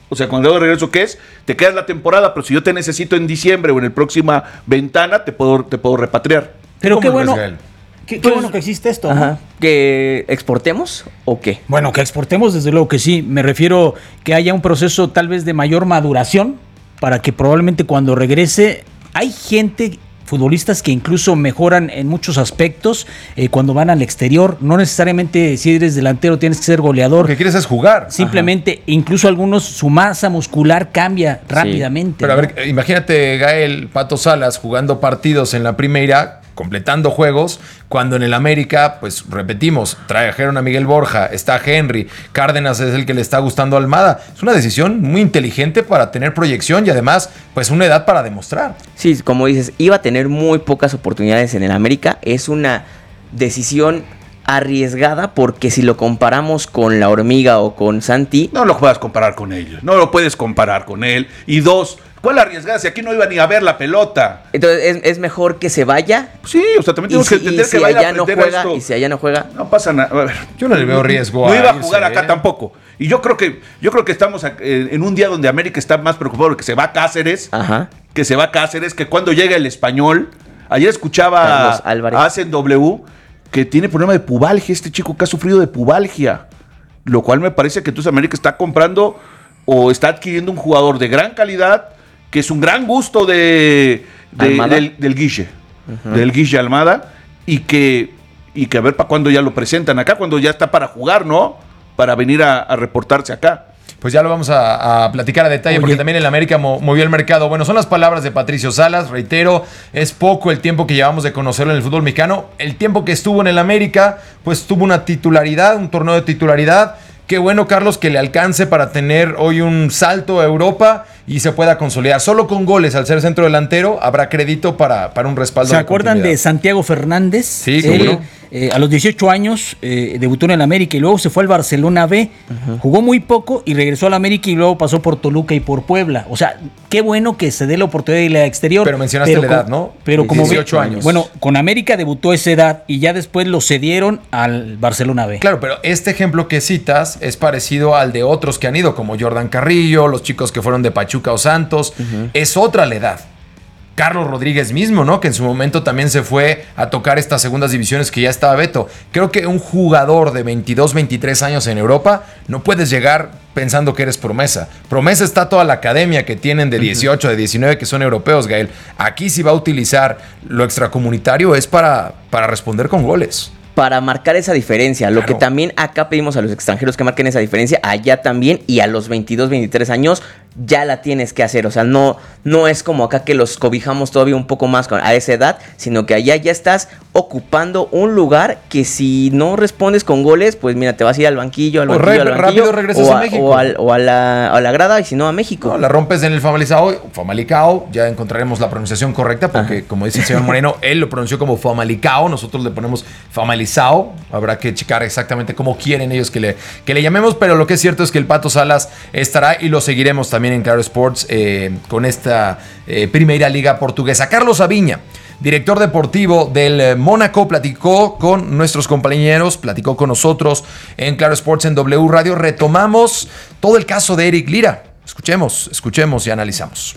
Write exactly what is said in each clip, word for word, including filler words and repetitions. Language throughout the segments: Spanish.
O sea, cuando de regreso, ¿qué es? Te quedas la temporada, pero si yo te necesito en diciembre o en la próxima ventana, te puedo, te puedo repatriar. Pero qué bueno, qué, qué pues, bueno que existe esto. Ajá. ¿No? ¿Que exportemos o qué? Bueno, que exportemos, desde luego que sí. Me refiero que haya un proceso tal vez de mayor maduración para que probablemente cuando regrese, hay gente... futbolistas que incluso mejoran en muchos aspectos eh, cuando van al exterior. No necesariamente si eres delantero tienes que ser goleador. Lo que quieres es jugar. Simplemente, Ajá. incluso algunos, su masa muscular cambia sí. rápidamente. Pero ¿no? a ver, imagínate Gael Pato Salas jugando partidos en la Primera, completando juegos, cuando en el América, pues repetimos, trajeron a Miguel Borja, está Henry, Cárdenas es el que le está gustando a Almada. Es una decisión muy inteligente para tener proyección y además, pues una edad para demostrar. Sí, como dices, iba a tener muy pocas oportunidades en el América. Es una decisión arriesgada porque si lo comparamos con la Hormiga o con Santi... No lo puedes comparar con ellos, no lo puedes comparar con él. Y dos... ¿Cuál arriesgada? Si aquí no iba ni a ver la pelota. Entonces, ¿es, es mejor que se vaya? Sí, o sea, también tenemos si, que entender si que vaya allá a no aprender juega, esto. Y si allá no juega... No pasa nada. A ver, yo no le veo riesgo no a iba a irse, jugar acá ¿eh? tampoco. Y yo creo que yo creo que estamos en un día donde América está más preocupado porque se va a Cáceres. Ajá. Que se va a Cáceres, que cuando llega el Español. Ayer escuchaba a Hacen W que tiene problema de pubalgia. Este chico que ha sufrido de pubalgia. Lo cual me parece que entonces América está comprando o está adquiriendo un jugador de gran calidad, que es un gran gusto de, de del, del Guille, uh-huh. del Guille Almada, y que, y que a ver para cuándo ya lo presentan acá, cuando ya está para jugar, ¿no? Para venir a, a reportarse acá. Pues ya lo vamos a, a platicar a detalle. Oye. Porque también el América mo, movió el mercado. Bueno, son las palabras de Patricio Salas, reitero, es poco el tiempo que llevamos de conocerlo en el fútbol mexicano. El tiempo que estuvo en el América, pues tuvo una titularidad, un torneo de titularidad. Qué bueno, Carlos, que le alcance para tener hoy un salto a Europa y se pueda consolidar. Solo con goles, al ser centro delantero, habrá crédito para, para un respaldo. ¿Se acuerdan de Santiago Fernández? Sí, Él, seguro. Eh, a los dieciocho años eh, debutó en el América y luego se fue al Barcelona B. Uh-huh. Jugó muy poco y regresó al América y luego pasó por Toluca y por Puebla. O sea, qué bueno que se dé la oportunidad de la exterior. Pero mencionaste pero la edad, con, ¿no? Pero como dieciocho años. Bueno, con América debutó esa edad y ya después lo cedieron al Barcelona B. Claro, pero este ejemplo que citas es parecido al de otros que han ido, como Jordan Carrillo, los chicos que fueron de Pachuca o Santos. Uh-huh. Es otra la edad. Carlos Rodríguez mismo, ¿no? Que en su momento también se fue a tocar estas segundas divisiones que ya estaba Beto. Creo que un jugador de veintidós, veintitrés años en Europa no puedes llegar pensando que eres promesa. Promesa está toda la academia que tienen de dieciocho, de diecinueve que son europeos, Gael. Aquí si va a utilizar lo extracomunitario es para, para responder con goles. Para marcar esa diferencia, lo claro. que también acá pedimos a los extranjeros que marquen esa diferencia, allá también, y a los veintidós, veintitrés años ya la tienes que hacer, o sea, no, no es como acá que los cobijamos todavía un poco más a esa edad, sino que allá ya estás ocupando un lugar que si no respondes con goles, pues mira, te vas a ir al banquillo, al banquillo, re, al banquillo rápido regresas o a, a México. O, al, o a, la, a la grada, y si no a México. No, la rompes en el Famalicao, Famalicao, ya encontraremos la pronunciación correcta, porque Ajá. como dice el señor Moreno, él lo pronunció como Famalicao, nosotros le ponemos Famalizao, habrá que checar exactamente cómo quieren ellos que le, que le llamemos, pero lo que es cierto es que el Pato Salas estará y lo seguiremos también en Claro Sports eh, con esta eh, Primera Liga Portuguesa. Carlos Aviña, director deportivo del Mónaco, platicó con nuestros compañeros, platicó con nosotros en Claro Sports en W Radio. Retomamos todo el caso de Eric Lira. Escuchemos, escuchemos y analizamos.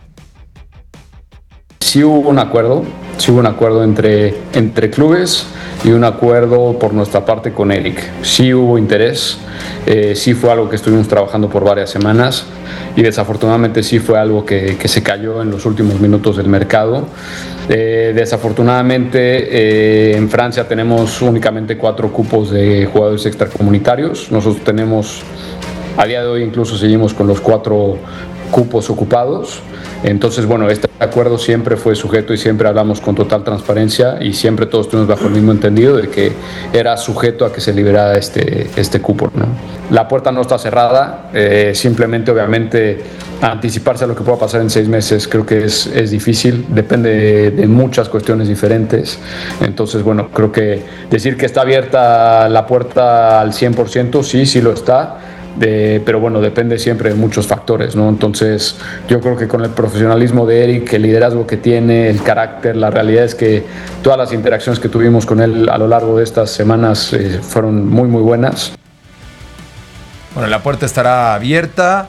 Sí hubo un acuerdo, sí hubo un acuerdo entre, entre clubes y un acuerdo por nuestra parte con Eric. Sí hubo interés, eh, sí fue algo que estuvimos trabajando por varias semanas y desafortunadamente sí fue algo que, que se cayó en los últimos minutos del mercado. Eh, desafortunadamente eh, en Francia tenemos únicamente cuatro cupos de jugadores extracomunitarios. Nosotros tenemos, a día de hoy incluso seguimos con los cuatro cupos ocupados. Entonces, bueno, este acuerdo siempre fue sujeto y siempre hablamos con total transparencia y siempre todos estuvimos bajo el mismo entendido de que era sujeto a que se liberara este, este cupo, ¿no? La puerta no está cerrada, eh, simplemente obviamente anticiparse a lo que pueda pasar en seis meses creo que es, es difícil, depende de, de muchas cuestiones diferentes. Entonces, bueno, creo que decir que está abierta la puerta al cien por ciento, sí, sí lo está. De, pero bueno, depende siempre de muchos factores, ¿no? Entonces yo creo que con el profesionalismo de Eric, el liderazgo que tiene, el carácter, la realidad es que todas las interacciones que tuvimos con él a lo largo de estas semanas eh, fueron muy muy buenas. Bueno, la puerta estará abierta.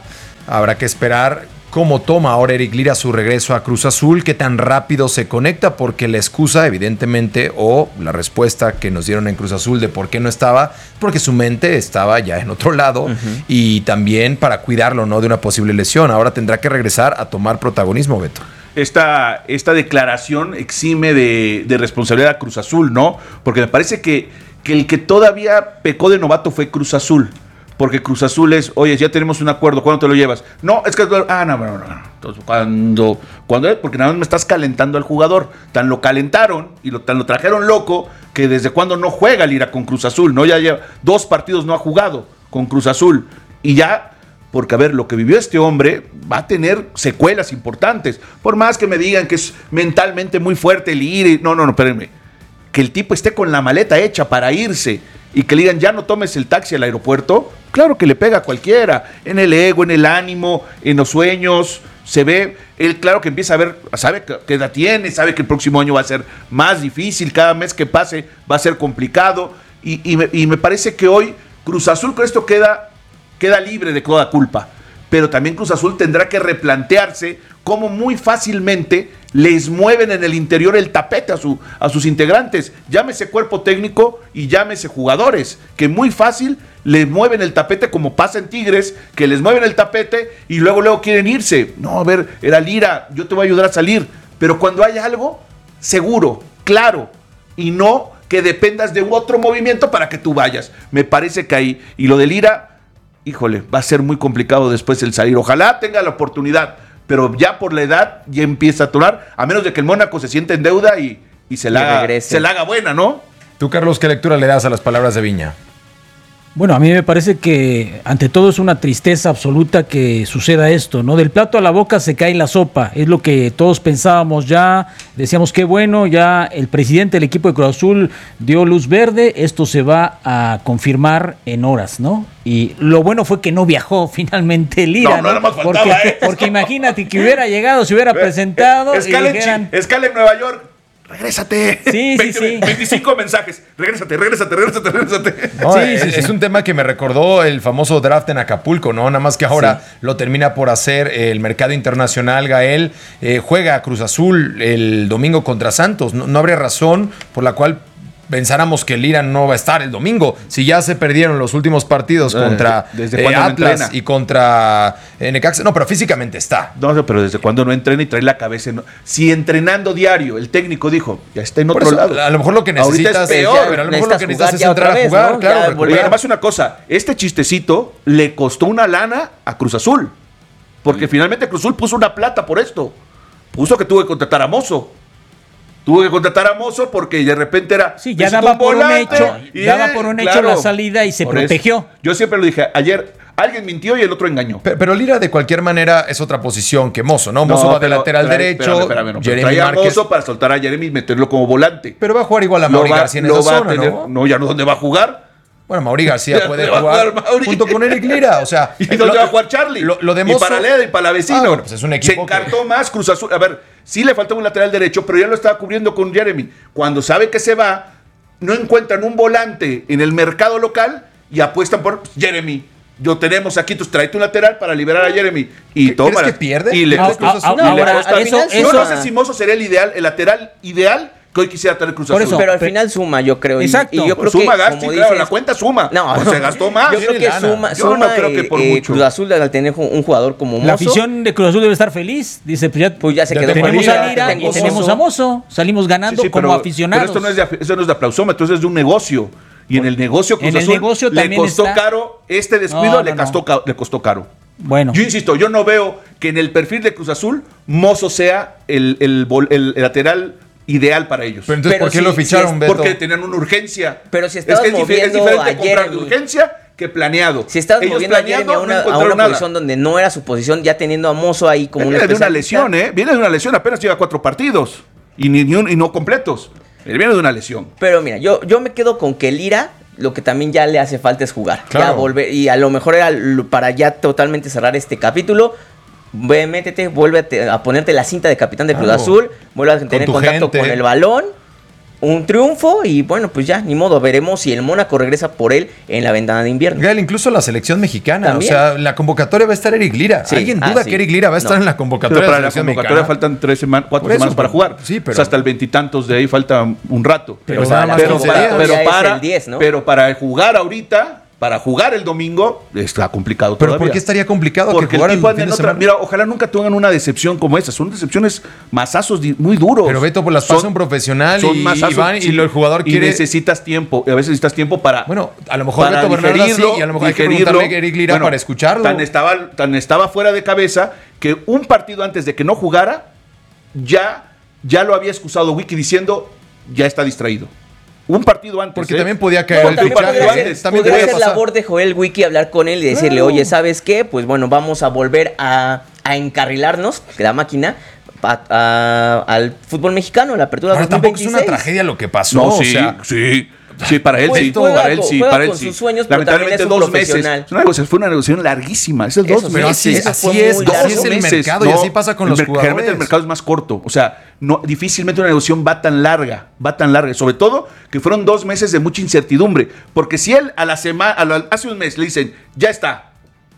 Habrá que esperar cómo toma ahora Eric Lira su regreso a Cruz Azul, qué tan rápido se conecta, porque la excusa, evidentemente, o la respuesta que nos dieron en Cruz Azul de por qué no estaba, porque su mente estaba ya en otro lado, uh-huh. y también para cuidarlo, ¿no?, de una posible lesión. Ahora tendrá que regresar a tomar protagonismo, Beto. Esta, esta declaración exime de, de responsabilidad a Cruz Azul, ¿no? Porque me parece que, que el que todavía pecó de novato fue Cruz Azul. Porque Cruz Azul es, oye, ya tenemos un acuerdo, ¿cuándo te lo llevas? No, es que... Ah, no, no, no. Entonces, cuando... cuando porque nada más me estás calentando al jugador. Tan lo calentaron y lo, tan lo trajeron loco que desde cuando no juega Lira con Cruz Azul, ¿no? Ya lleva dos partidos no ha jugado con Cruz Azul. Y ya... Porque, a ver, lo que vivió este hombre va a tener secuelas importantes. Por más que me digan que es mentalmente muy fuerte el ir. No, no, no, espérenme. Que el tipo esté con la maleta hecha para irse y que le digan, ya no tomes el taxi al aeropuerto, claro que le pega a cualquiera. En el ego, en el ánimo, en los sueños. Se ve, él claro que empieza a ver, sabe qué edad tiene, sabe que el próximo año va a ser más difícil. Cada mes que pase va a ser complicado. Y, y, me, y me parece que hoy Cruz Azul con esto queda... queda libre de toda culpa, pero también Cruz Azul tendrá que replantearse cómo muy fácilmente les mueven en el interior el tapete a, su, a sus integrantes, llámese cuerpo técnico y llámese jugadores, que muy fácil les mueven el tapete como pasa en Tigres, que les mueven el tapete y luego luego quieren irse. No, a ver, era Lira, yo te voy a ayudar a salir, pero cuando hay algo seguro, claro, y no que dependas de otro movimiento para que tú vayas. Me parece que ahí, y lo de Lira, híjole, va a ser muy complicado después el salir. Ojalá tenga la oportunidad, pero ya por la edad ya empieza a atorar, a menos de que el Mónaco se sienta en deuda y, y, se, la haga, se la haga buena, ¿no? Tú, Carlos, ¿qué lectura le das a las palabras de Viña? Bueno, a mí me parece que ante todo es una tristeza absoluta que suceda esto, ¿no? Del plato a la boca se cae la sopa, es lo que todos pensábamos ya, decíamos qué bueno, ya el presidente del equipo de Cruz Azul dio luz verde, esto se va a confirmar en horas, ¿no? Y lo bueno fue que no viajó finalmente Lira, ¿no? No, ¿no? no porque, ¿eh? porque imagínate que hubiera llegado, se hubiera presentado escala, y dijeran... en, escala en Nueva York. Regrésate. Sí, veinte, sí, sí. veinticinco mensajes. Regrésate, regrésate, regrésate, regrésate. No, sí, es, sí, sí. es un tema que me recordó el famoso draft en Acapulco, ¿no? Nada más que ahora sí. Lo termina por hacer el mercado internacional. Gael eh, juega a Cruz Azul el domingo contra Santos. No, no habría razón por la cual pensáramos que Lira no va a estar el domingo. Si ya se perdieron los últimos partidos contra ¿Desde eh, Atlas no y contra eh, Necaxa. No, pero físicamente está. No, pero desde cuando no entrena y trae la cabeza. No. Si entrenando diario, el técnico dijo, ya está en por otro eso, lado. A lo mejor lo que necesitas es peor, es, pero a lo mejor lo que necesitas es entrar vez, a jugar. ¿no? Claro, Oye, además una cosa, este chistecito le costó una lana a Cruz Azul. Porque sí. Finalmente Cruz Azul puso una plata por esto. Puso que tuvo que contratar a Mozo. Tuvo que contratar a Mozo porque de repente era... Sí, ya daba por, un hecho, y daba por un hecho claro, la salida y se protegió. Eso. Yo siempre lo dije, ayer alguien mintió y el otro engañó. Pero, pero Lira de cualquier manera es otra posición que Mozo, ¿no? Mozo no, va de lateral trae, derecho. Espérame, espérame, no, Jeremy trae a Mozo para soltar a Jeremy y meterlo como volante. Pero va a jugar igual a Mauri García en esa zona, tener, ¿no? No, ya no, ¿dónde va a jugar? Bueno, Mauri García puede jugar, jugar junto con Eric Lira, o sea... ¿Y dónde lo, va a jugar Charlie? Lo, lo de Mozo, y para Leda y para la vecino. Ah, bueno, pues es un equipo se encartó que... más Cruz Azul. A ver, sí le faltaba un lateral derecho, pero ya lo estaba cubriendo con Jeremy. Cuando sabe que se va, no encuentran un volante en el mercado local y apuestan por Jeremy. Yo tenemos aquí, tú tráete un lateral para liberar a Jeremy. Y toma. ¿Crees que pierde? Y le cuesta ah, ah, no, ahora, eso, Yo no sé si Mozo sería el ideal, el lateral ideal que hoy quisiera tener Cruz Azul. Por eso, pero al final suma, yo creo. Exacto. Y yo creo suma que, gasto, como claro, dices, la cuenta suma. No, o se gastó más. Yo creo que lana. suma, yo suma no creo que por eh, mucho. Cruz Azul al tener un jugador como Mozo. La afición de Cruz Azul debe estar feliz. Dice, pues ya, pues ya se ya quedó tenemos con a Lira y tenemos a Mozo. Salimos ganando sí, sí, como pero, aficionados. Pero esto no es de, esto no es de aplausómetro, eso es de un negocio. Y en el negocio Cruz en el Azul negocio le costó está... caro, este descuido no, no, le, costó, no. le costó caro. Bueno. Yo insisto, yo no veo que en el perfil de Cruz Azul Mozo sea el, el, el, el lateral ideal para ellos. Pero entonces, pero ¿por qué si, lo ficharon, si es, Beto? Porque tenían una urgencia. Pero si estabas es que es moviendo es diferente a comprar Jeremy. de urgencia que planeado. Si estabas Ellos moviendo a Jeremy a una, no a una nada. posición donde no era su posición, ya teniendo a Mozo ahí como viene una de una lesión, ¿eh? Viene de una lesión, apenas lleva cuatro partidos. Y, ni, ni un, y no completos. Él viene de una lesión. Pero mira, yo, yo me quedo con que Lira, lo que también ya le hace falta es jugar. Claro. Ya volver, y a lo mejor era para ya totalmente cerrar este capítulo. Ve, métete, vuelve a, te, a ponerte la cinta de capitán de Cruz claro. Azul, vuelve a tener contacto gente. con el balón un triunfo y bueno, pues ya, ni modo, veremos si el Mónaco regresa por él en la ventana de invierno. Gael, incluso la selección mexicana, ¿también? O sea, la convocatoria va a estar Eric Lira. Sí. ¿Alguien duda ah, sí. que Eric Lira va a estar no. en la convocatoria pero para de la selección la convocatoria mexicana? Faltan tres semanas, cuatro eso, semanas para jugar. Sí, pero o sea, hasta el veintitantos de ahí falta un rato. Pero, o sea, pero, para, pero, para, diez, ¿no? pero para jugar ahorita, para jugar el domingo, está complicado ¿Pero todavía. por qué estaría complicado? Porque que el tipo anda en otra... Mira, ojalá nunca tengan una decepción como esta. Son decepciones masazos muy duros. Pero Beto, pues las pasa son, un profesional son y, masazos, y, van, y el jugador y quiere... Y necesitas tiempo. Y a veces necesitas tiempo para... Bueno, a lo mejor Beto Bernardo sí, y a lo mejor hay que preguntarle a Eric Lira bueno, para escucharlo. Tan estaba, tan estaba fuera de cabeza que un partido antes de que no jugara, ya, ya lo había excusado Wiki diciendo, ya está distraído. Un partido antes. Porque ¿eh? también podía caer no, el fichaje. Podría ser, también podría ser labor de Joel Wiki hablar con él y decirle, claro. oye, ¿sabes qué? Pues bueno, vamos a volver a, a encarrilarnos, la máquina, a, a, al fútbol mexicano, la apertura Ahora dos mil veintiséis. Tampoco es una tragedia lo que pasó. No, o sí, sea, sí. Sí, para él pues sí, juega, para él sí, juega para él con sí. Sus sueños, lamentablemente pero dos meses. Una negociación, fue una negociación larguísima, esos dos pero meses. Así, así es, así es el mercado no, y así pasa con los el, jugadores. Generalmente el mercado es más corto, o sea, no, difícilmente una negociación va tan larga, va tan larga, sobre todo que fueron dos meses de mucha incertidumbre, porque si él a la semana, hace un mes le dicen, ya está.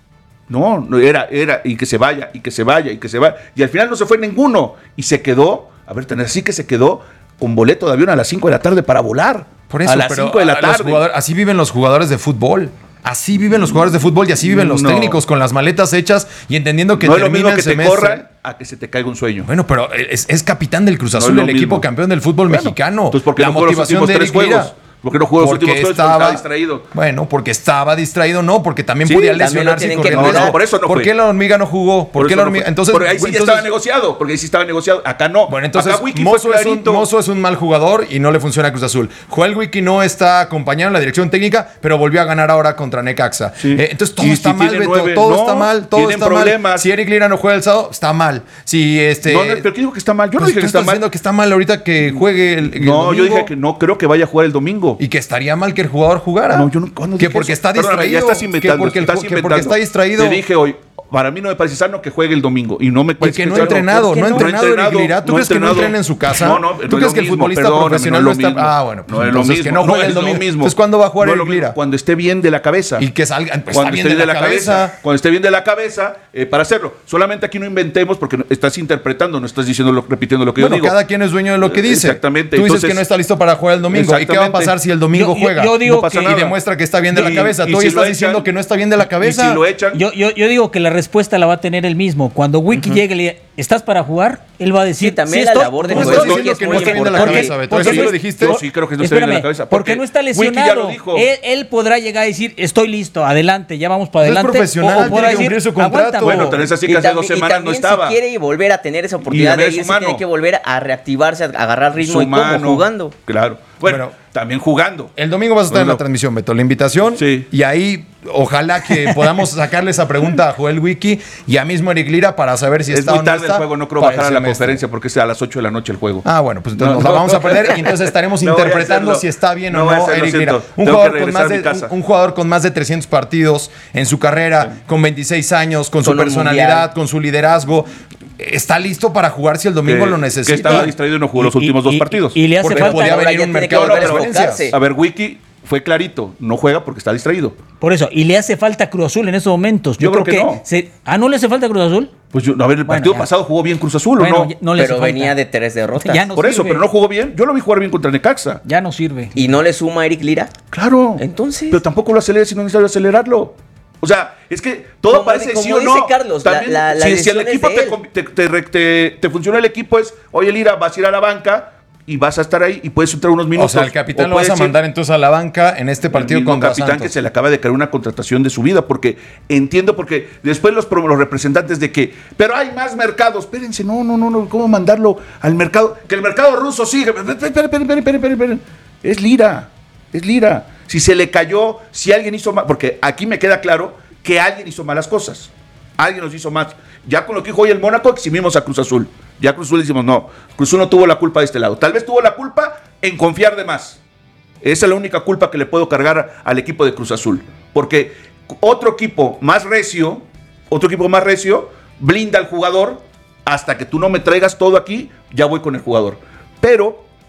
No, no era, era, y que se vaya, y que se vaya, y que se vaya. Y al final no se fue ninguno. Y se quedó, a ver, así que se quedó con boleto de avión a las cinco de la tarde para volar. Por eso, a las cinco de la tarde. Así viven los jugadores de fútbol. Así viven los jugadores de fútbol y así viven los no. técnicos con las maletas hechas y entendiendo que no termina es lo mismo que el te corran a que se te caiga un sueño. Bueno, pero es, es capitán del Cruz Azul, no el mismo. Equipo campeón del fútbol bueno, mexicano. Entonces, ¿por qué la no motivación los de tres juegos? Lira? ¿Por qué no jugó los porque últimos estaba, juegos? Porque estaba distraído. Bueno, porque estaba distraído, no, porque también sí, podía lesionarse. No, no, por eso no ¿Por fue. qué la hormiga no jugó? ¿Por, ¿Por qué la hormiga? No entonces, porque ahí sí entonces, estaba negociado, porque ahí sí estaba negociado. Acá no. Bueno, entonces Acá Wiki Mozo, fue es un, Mozo es un mal jugador y no le funciona a Cruz Azul. Joel Wiki no está acompañado en la dirección técnica, pero volvió a ganar ahora contra Necaxa. Sí. Eh, entonces todo y está si mal, Beto, nueve, todo no, está mal, todo está problemas. mal. Si Eric Lira no juega el sábado, está mal. Si este No, no pero ¿qué dijo que está mal? Yo pues no dije que está mal. diciendo que está mal ahorita que juegue el, el No, domingo. yo dije que no creo que vaya a jugar el domingo. Y que estaría mal que el jugador jugara. No, yo no, ¿cuándo que porque eso? está distraído. Perdóname, ya estás inventando, que porque, el, estás que inventando. porque está distraído. Te dije hoy, para mí no me parece sano que juegue el domingo. Y no me Porque no ha entrenado, no ha entrenado Eric Lira. ¿Tú crees que no entrena en su casa? No, no. ¿Tú crees que el futbolista profesional no está? Ah, bueno. No es lo mismo. Que no juegue el domingo. Entonces, ¿cuándo va a jugar Eric Lira? Cuando esté bien de la cabeza. Y que salga. Cuando esté bien de la cabeza. Cuando esté bien de la cabeza, para hacerlo. Solamente aquí no inventemos porque estás interpretando, no estás diciendo, repitiendo lo que yo digo. Bueno, cada quien es dueño de lo que dice. Exactamente. Tú dices que no está listo para jugar el domingo. ¿Y qué va a pasar si el domingo juega? Yo digo que y demuestra que está bien de la cabeza. Tú hoy estás diciendo que no está bien de la cabeza. Y si lo echan. Yo digo que la respuesta la va a tener él mismo. Cuando Wiki uh-huh. llegue y le diga, ¿estás para jugar? Él va a decir, sí, también sí la estoy. labor de ¿Tú estás diciendo que no está bien de la cabeza, Beto? ¿Eso lo dijiste? Yo sí creo que no está bien de la cabeza. Porque no está lesionado. Él, él podrá llegar a decir, estoy listo, adelante, ya vamos para adelante. Es profesional, o, o podrá tiene que cumplir decir, su contrato. Bueno, tenés así que hace dos semanas no estaba. Si quiere volver a tener esa oportunidad de irse, tiene que volver a reactivarse, a agarrar ritmo y como jugando. Claro. Bueno, bueno, también jugando. El domingo vas a estar no, en la no. transmisión, Beto, la invitación. Sí. Y ahí, ojalá que podamos sacarle esa pregunta a Joel Wiki y a mismo Eric Lira para saber si es está muy o no tarde está. El juego, no creo bajar a la conferencia porque es a las ocho de la noche el juego. Ah, bueno, pues entonces no, nos la vamos a perder y entonces estaremos no interpretando si está bien o no, no Eric Lira. Un jugador, con más de, un, un jugador con más de trescientos partidos en su carrera, sí. con veintiséis años, con Solo su personalidad, con su liderazgo. Está listo para jugar si el domingo que, lo necesita. Que estaba distraído y no jugó los y, últimos y, dos partidos. Y, y le hace porque falta. podía venir un mercado de transferencias. A ver, Wiki fue clarito, no juega porque está distraído. Por eso, y le hace falta Cruz Azul en esos momentos. Yo, yo creo, creo que, que no. Se, ¿Ah, no le hace falta Cruz Azul? Pues yo, a ver, el bueno, partido ya. pasado jugó bien Cruz Azul, bueno, ¿o no? no le pero venía de tres derrotas. Ya no Por sirve. eso, pero no jugó bien. Yo lo vi jugar bien contra Necaxa. Ya no sirve. ¿Y no le suma a Eric Lira? Claro. Entonces. Pero tampoco lo acelera si no necesita acelerarlo. O sea, es que todo como parece como sí o dice no. Carlos, También, la, la, si, la si el equipo te, te, te, te, te funciona el equipo es, oye Lira, vas a ir a la banca y vas a estar ahí y puedes entrar unos minutos. O sea, el capitán lo vas a mandar entonces a la banca en este partido contra Santos. El capitán que se le acaba de caer una contratación de su vida, porque entiendo, porque después los, los representantes de que, pero hay más mercados, espérense, no, no, no, no, ¿cómo mandarlo al mercado? Que el mercado ruso sigue, esperen, esperen, esperen, esperen, esperen, es Lira, es Lira. Si se le cayó, si alguien hizo mal, porque aquí me queda claro que alguien hizo malas cosas. Alguien nos hizo más. Ya con lo que dijo hoy el Mónaco, exhibimos a Cruz Azul. Ya Cruz Azul decimos, no, Cruz Azul no tuvo la culpa de este lado. Tal vez tuvo la culpa en confiar de más. Esa es la única culpa que le puedo cargar al equipo de Cruz Azul. Porque otro equipo más recio, otro equipo más recio, blinda al jugador hasta que tú no me traigas todo aquí, ya voy con el jugador. Pero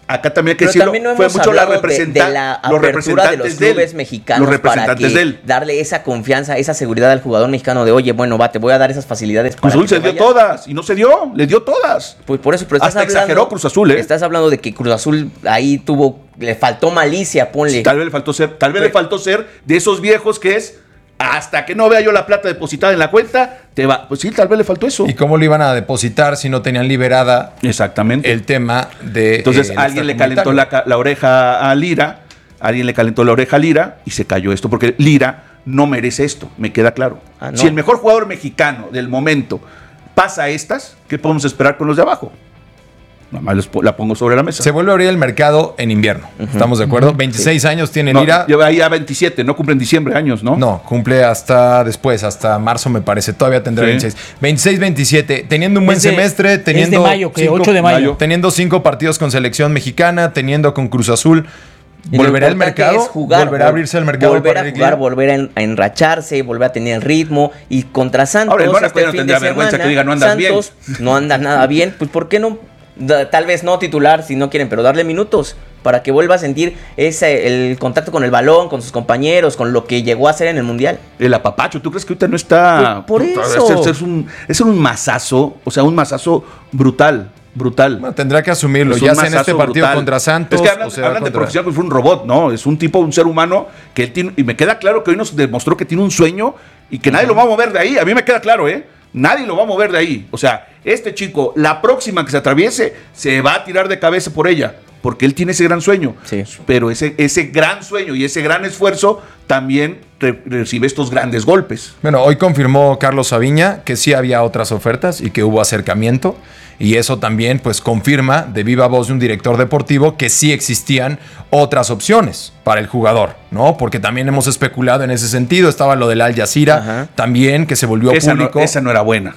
acá también hay que decirlo, también no fue mucho la representa, de, de la los representantes de los clubes de mexicanos los representantes para que de él. darle esa confianza, esa seguridad al jugador mexicano de, oye, bueno, va, te voy a dar esas facilidades. Cruz Azul se dio todas y no se dio, le dio todas. Pues por eso, pero estás Hasta hablando, exageró Cruz Azul, ¿eh? Estás hablando de que Cruz Azul ahí tuvo, le faltó malicia, ponle. Sí, tal vez le faltó ser, tal vez le faltó ser de esos viejos que es hasta que no vea yo la plata depositada en la cuenta, te va. Pues sí, tal vez le faltó eso. ¿Y cómo lo iban a depositar si no tenían liberada exactamente el tema de... Entonces eh, alguien le calentó la, la oreja a Lira, alguien le calentó la oreja a Lira y se cayó esto, porque Lira no merece esto, me queda claro. Ah, no. Si el mejor jugador mexicano del momento pasa a estas, ¿qué podemos esperar con los de abajo? Nada más les, la pongo sobre la mesa. Se vuelve a abrir el mercado en invierno. Uh-huh. ¿Estamos de acuerdo? Uh-huh. veintiséis sí. años tiene no, Lira. Lleva ahí a veintisiete, no cumple en diciembre años, ¿no? No, cumple hasta después, hasta marzo me parece. Todavía tendrá sí. veintiséis. veintiséis, veintisiete. Teniendo un buen de, semestre, teniendo. Es de mayo, que cinco, ocho de mayo. Teniendo cinco partidos con selección mexicana, teniendo con Cruz Azul. ¿Volverá al mercado? Jugar, ¿Volverá a abrirse el mercado? Volver a jugar, volver a enracharse, volver a tener el ritmo. Y contra Santos. Ahora, el Mónaco este no tendría vergüenza que diga no andas Santos bien. No anda nada bien. Pues, ¿por qué no? Tal vez no titular si no quieren, pero darle minutos para que vuelva a sentir ese el contacto con el balón, con sus compañeros, con lo que llegó a hacer en el Mundial. El apapacho, ¿tú crees que ahorita no está? Por, por eso. Es, es, un, es un mazazo, o sea, un mazazo brutal. Brutal. Bueno, tendrá que asumirlo. Ya sea en este partido brutal. Contra Santos. Es que hablan, o sea, hablan contra... de profesional, pues fue un robot, ¿no? Es un tipo, un ser humano que él tiene. Y me queda claro que hoy nos demostró que tiene un sueño y que nadie uh-huh. lo va a mover de ahí. A mí me queda claro, ¿eh? Nadie lo va a mover de ahí. O sea, este chico, la próxima que se atraviese, se va a tirar de cabeza por ella. Porque él tiene ese gran sueño. Sí. Pero ese, ese gran sueño y ese gran esfuerzo también re- recibe estos grandes golpes. Bueno, hoy confirmó Carlos Saviña que sí había otras ofertas y que hubo acercamiento. Y eso también pues confirma de viva voz de un director deportivo que sí existían otras opciones para el jugador, ¿no? Porque también hemos especulado en ese sentido. Estaba lo del Al Jazeera Ajá. también, que se volvió esa público. No, esa no era buena.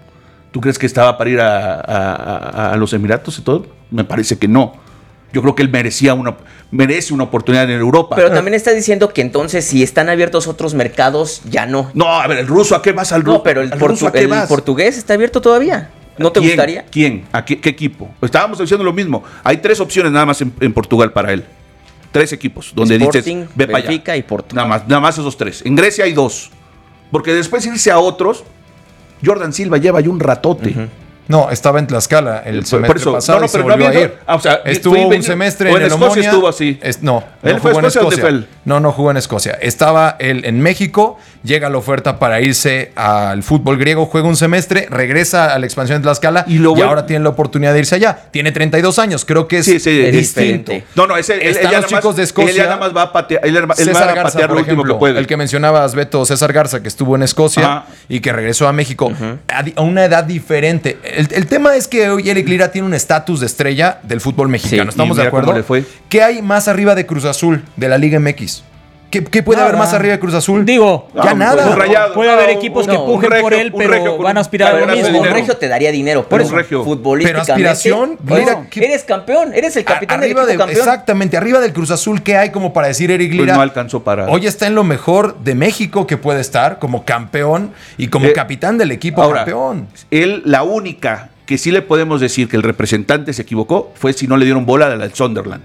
¿Tú crees que estaba para ir a, a, a, a los Emiratos y todo? Me parece que no. Yo creo que él merecía una, merece una oportunidad en Europa. Pero también está diciendo que entonces si están abiertos otros mercados, ya no. No, a ver, el ruso, ¿a qué vas al ruso? No, pero el, portu- ruso, ¿a qué el vas? portugués está abierto todavía. ¿No te ¿Quién? gustaría? ¿Quién? ¿A qué, qué equipo? Estábamos diciendo lo mismo. Hay tres opciones nada más en, en Portugal para él. Tres equipos donde Sporting, dices, ve para allá. y Porto. Nada más, nada más esos tres. En Grecia hay dos. Porque después irse a otros, Jordan Silva lleva ya un ratote. Uh-huh. No, estaba en Tlaxcala el por, semestre por eso, pasado no, no, y se pero volvió no a ir. Ah, o sea, estuvo un venido, semestre en, en el Escocia Omonia. estuvo así. Es, no, ¿Él no fue jugó a Escocia en Escocia. o dónde fue él? No, no jugó en Escocia. Estaba él en México, llega la oferta para irse al fútbol griego, juega un semestre, regresa a la expansión de Tlaxcala y, lo y ahora tiene la oportunidad de irse allá. Tiene treinta y dos años, creo que es, sí, sí, es distinto. No, no, ese, él, Están él los chicos más, de Escocia. Él ya nada más va a patear, él, él César va a Garza, patear lo último ejemplo, que puede. El que mencionabas, Beto, César Garza, que estuvo en Escocia Ajá. y que regresó a México uh-huh. a, a una edad diferente. El, el tema es que hoy Eric Lira tiene un estatus de estrella del fútbol mexicano. Sí, ¿estamos de acuerdo? Le fue. ¿Qué hay más arriba de Cruz Azul, de la Liga M X? ¿Qué, qué puede nada. haber más arriba de Cruz Azul? Digo, ya no, nada. Pues rayado, puede no, haber equipos no, que pujen regio, por él, pero regio, van a aspirar a lo mismo. Un regio te daría dinero, por eso futbolísticamente. Pero aspiración, Lira, no, eres campeón, eres el capitán del equipo de, campeón. Exactamente, arriba del Cruz Azul, ¿qué hay como para decir Eric Lira? Pues no alcanzó para. Hoy está en lo mejor de México que puede estar como campeón y como eh, capitán del equipo ahora, campeón. Él, la única que sí le podemos decir que el representante se equivocó fue si no le dieron bola a la del Sunderland.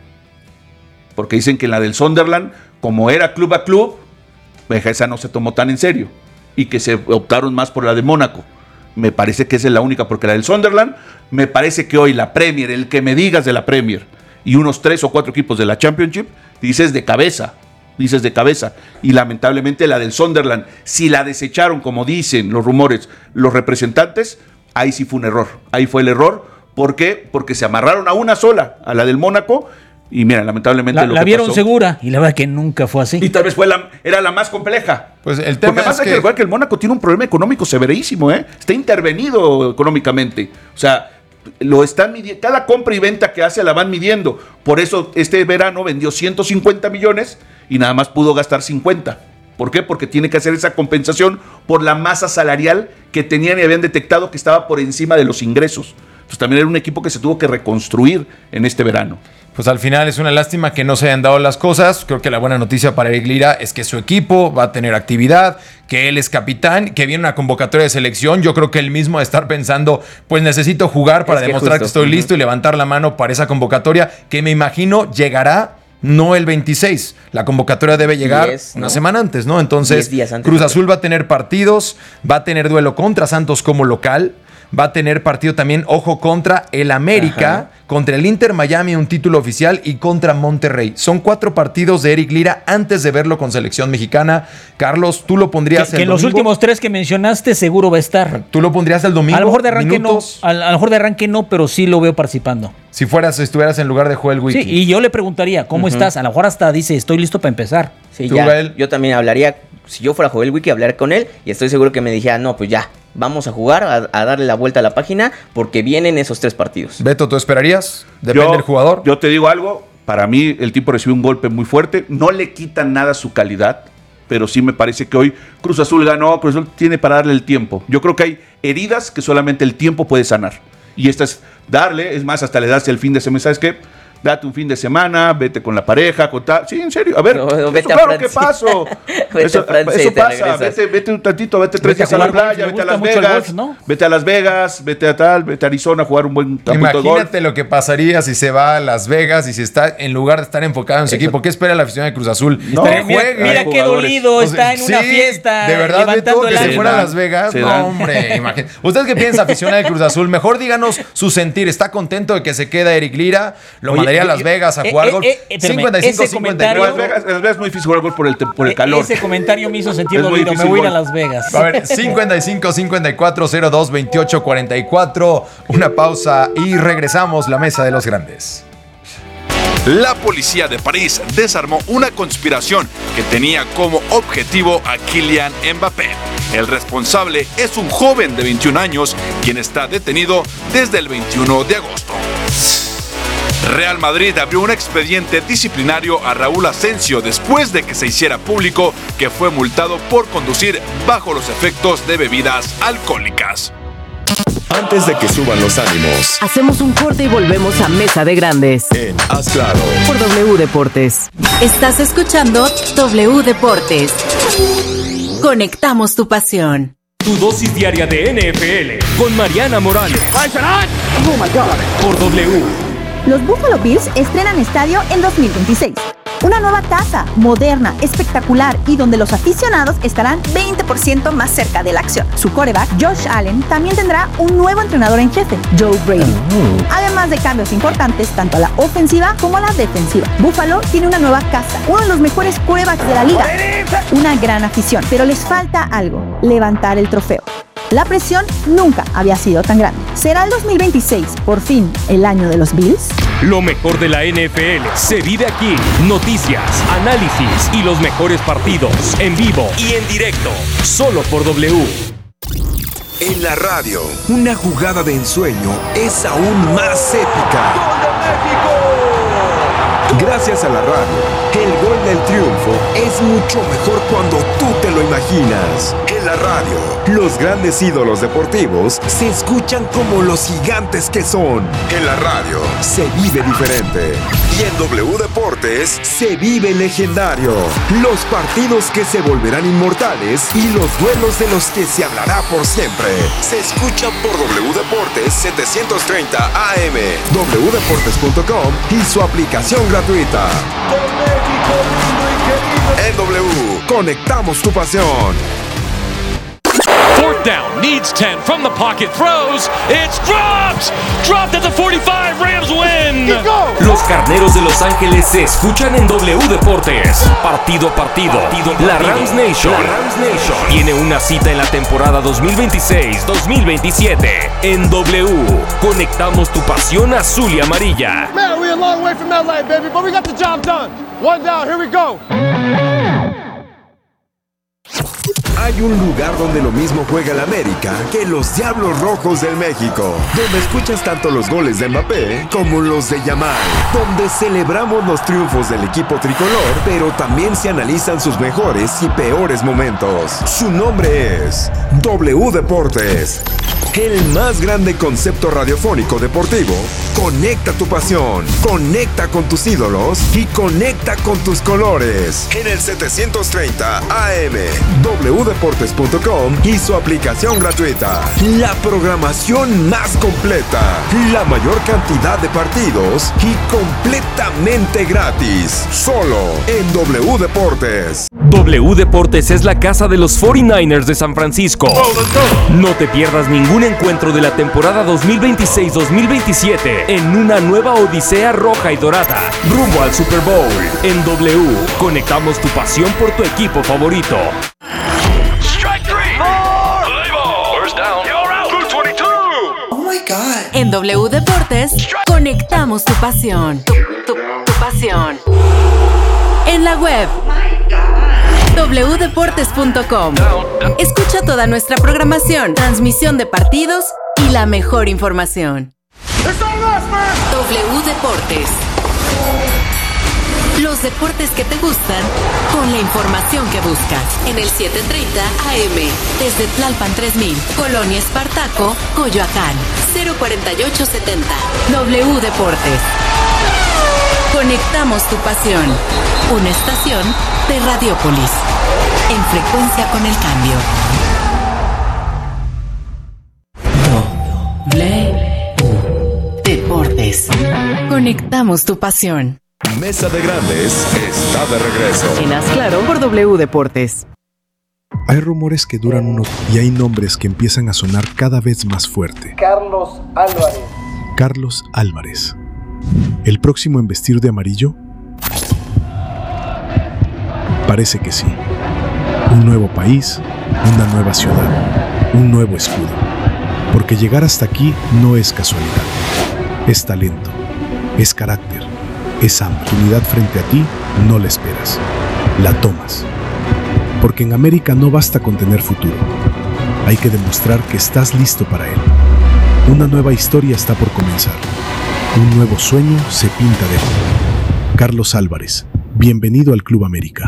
Porque dicen que en la del Sunderland, como era club a club, esa no se tomó tan en serio y que se optaron más por la de Mónaco. Me parece que esa es la única, porque la del Sunderland, me parece que hoy la Premier, el que me digas de la Premier y unos tres o cuatro equipos de la Championship, dices de cabeza, dices de cabeza. Y lamentablemente la del Sunderland, si la desecharon, como dicen los rumores, los representantes, ahí sí fue un error. Ahí fue el error. ¿Por qué? Porque se amarraron a una sola, a la del Mónaco. Y mira, lamentablemente la, lo la que vieron pasó, segura y la verdad que nunca fue así. Y tal vez fue la, era la más compleja. Pues el tema Porque es pasa que... que igual que el Mónaco tiene un problema económico severísimo, ¿eh? Está intervenido económicamente. O sea, lo están midiendo, cada compra y venta que hace la van midiendo. Por eso este verano vendió ciento cincuenta millones y nada más pudo gastar cincuenta. ¿Por qué? Porque tiene que hacer esa compensación por la masa salarial que tenían y habían detectado que estaba por encima de los ingresos. Entonces también era un equipo que se tuvo que reconstruir en este verano. Pues al final es una lástima que no se hayan dado las cosas. Creo que la buena noticia para Eric Lira es que su equipo va a tener actividad, que él es capitán, que viene una convocatoria de selección. Yo creo que él mismo va a estar pensando, pues necesito jugar para es que demostrar justo. que estoy listo y levantar la mano para esa convocatoria, que me imagino llegará no el veintiséis. La convocatoria debe llegar diez, una ¿no? semana antes, ¿no? Entonces, diez días antes. Cruz Azul va a tener partidos, va a tener duelo contra Santos como local. Va a tener partido también, ojo, contra el América, Ajá. contra el Inter Miami, un título oficial, y contra Monterrey. Son cuatro partidos de Eric Lira antes de verlo con selección mexicana. Carlos, ¿tú lo pondrías Que, el que en los domingo? últimos tres que mencionaste seguro va a estar. ¿Tú lo pondrías el domingo? A lo mejor de arranque Minutos. no, a, a lo mejor de arranque no, pero sí lo veo participando. Si fueras, estuvieras en lugar de Joel Wiki. Sí, y yo le preguntaría, ¿cómo estás? A lo mejor hasta dice, estoy listo para empezar. Sí, ¿Tú, ya. Gael? Yo también hablaría, si yo fuera Joel Wiki, hablaría con él y estoy seguro que me dijera, no, pues ya, vamos a jugar, a, a darle la vuelta a la página porque vienen esos tres partidos. Beto, ¿tú esperarías? Depende Yo- del jugador. Yo te digo algo, para mí el tipo recibió un golpe muy fuerte, no le quita nada su calidad, pero sí me parece que hoy Cruz Azul ganó, Cruz Azul tiene para darle el tiempo. Yo creo que hay heridas que solamente el tiempo puede sanar. Y esta es darle, es más, hasta le das el fin de semana, ¿sabes qué? Date un fin de semana, vete con la pareja, con tal. Sí, en serio. A ver, No, eso, vete a claro que Francia. pasó. Vete eso a Francia eso y te pasa. regresas. Vete, vete un tantito, vete tres Vete a días a la jugar golf, playa, me vete a gusta Las mucho el Vegas, golf, ¿no? vete a Las Vegas, vete a tal, vete a Arizona a jugar un buen campito de golf. Imagínate lo que pasaría si se va a Las Vegas y si está, en lugar de estar enfocado en su equipo, ¿qué espera la afición de Cruz Azul? No, Que Mira, juegue. mira qué jugadores. dolido, O sea, está en una sí, fiesta. De verdad, levantando Beto, que el se ánimo. fuera a dan, Las Vegas. se No, dan. hombre, imagínate. ¿Usted qué piensa, aficionado de Cruz Azul? Mejor díganos su sentir. ¿Está contento de que se queda Eric Lira? ¿Lo Oye, mandaría a Las yo- Vegas a eh, jugar eh, golf? eh, espérame, cincuenta y cinco, ese cincuenta y En comentario- Las Vegas, en Las Vegas es muy difícil jugar golf por el, te- por el calor. Ese comentario me hizo sentir Es muy dolido. Me difícil voy a ir a gol. Las Vegas. A ver, cincuenta y cinco, cincuenta y cuatro, cero dos, veintiocho, cuarenta y cuatro. Una pausa y regresamos. La mesa de los grandes. La policía de París desarmó una conspiración que tenía como objetivo a Kylian Mbappé. El responsable es un joven de veintiún años, quien está detenido desde el veintiuno de agosto. Real Madrid abrió un expediente disciplinario a Raúl Asensio después de que se hiciera público que fue multado por conducir bajo los efectos de bebidas alcohólicas. Antes de que suban los ánimos, Hacemos un corte y volvemos a Mesa de Grandes en Haz Claro. por W Deportes. Estás escuchando W Deportes. Conectamos tu pasión. Tu dosis diaria de N F L con Mariana Morales. Por W. Los Buffalo Bills estrenan estadio en dos mil veintiséis. Una nueva casa, moderna, espectacular y donde los aficionados estarán veinte por ciento más cerca de la acción. Su quarterback, Josh Allen, también tendrá un nuevo entrenador en jefe, Joe Brady. Además de cambios importantes tanto a la ofensiva como a la defensiva. Buffalo tiene una nueva casa, uno de los mejores quarterbacks de la liga. Una gran afición, pero les falta algo, levantar el trofeo. La presión nunca había sido tan grande. ¿Será el dos mil veintiséis, por fin, el año de los Bills? Lo mejor de la N F L se vive aquí. Noticias, análisis y los mejores partidos en vivo y en directo. Solo por W. En la radio, una jugada de ensueño es aún más épica. Gracias a la radio, el gol del triunfo es mucho mejor cuando tú te lo imaginas. En la radio, los grandes ídolos deportivos se escuchan como los gigantes que son. En la radio, se vive diferente. Y en W Deportes, se vive legendario. Los partidos que se volverán inmortales y los duelos de los que se hablará por siempre. Se escuchan por W Deportes setecientos treinta A M, w deportes punto com y su aplicación gratuita. En W, conectamos tu pasión. Fourth down, needs ten from the pocket, throws, it's dropped! Dropped at the forty-five, Rams win! Los carneros de Los Ángeles se escuchan en W Deportes. Partido a partido, la Rams Nation, la Rams Nation tiene una cita en la temporada dos mil veintiséis dos mil veintisiete. En W, conectamos tu pasión azul y amarilla. Man, we're a long way from L A, baby, but we got the job done. One down, here we go. Hay un lugar donde lo mismo juega el América que los Diablos Rojos del México, donde escuchas tanto los goles de Mbappé como los de Yamal, donde celebramos los triunfos del equipo tricolor, pero también se analizan sus mejores y peores momentos. Su nombre es W Deportes. el más grande concepto radiofónico deportivo. Conecta tu pasión, conecta con tus ídolos y conecta con tus colores. En el setecientos treinta A M, doble u deportes punto com y su aplicación gratuita. La programación más completa, la mayor cantidad de partidos y completamente gratis. Solo en W Deportes. W Deportes es la casa de los cuarenta y nueve ers de San Francisco. No te pierdas ningún encuentro de la temporada dos mil veintiséis dos mil veintisiete en una nueva odisea roja y dorada, rumbo al Super Bowl. En W, conectamos tu pasión por tu equipo favorito. En W Deportes, conectamos tu pasión. Tu, tu, tu pasión. En la web doble u deportes punto com. Escucha toda nuestra programación, transmisión de partidos y la mejor información. W Deportes. Los deportes que te gustan con la información que buscas. En el setecientos treinta A M, desde Tlalpan tres mil, Colonia Espartaco, Coyoacán, cero cuarenta y ocho setenta. W Deportes. Conectamos tu pasión. Una estación de Radiopolis. En frecuencia con el cambio. W Deportes. Conectamos tu pasión. Mesa de Grandes está de regreso. En Haz Claro por W Deportes. Hay rumores que duran unos y hay nombres que empiezan a sonar cada vez más fuerte. Carlos Álvarez. Carlos Álvarez. ¿El próximo en vestir de amarillo? Parece que sí. Un nuevo país, una nueva ciudad, un nuevo escudo. Porque llegar hasta aquí no es casualidad. Es talento, es carácter, es hambre. Tu unidad frente a ti no la esperas, la tomas. Porque en América no basta con tener futuro. Hay que demostrar que estás listo para él. Una nueva historia está por comenzar. Un nuevo sueño se pinta de ti. Carlos Álvarez, bienvenido al Club América.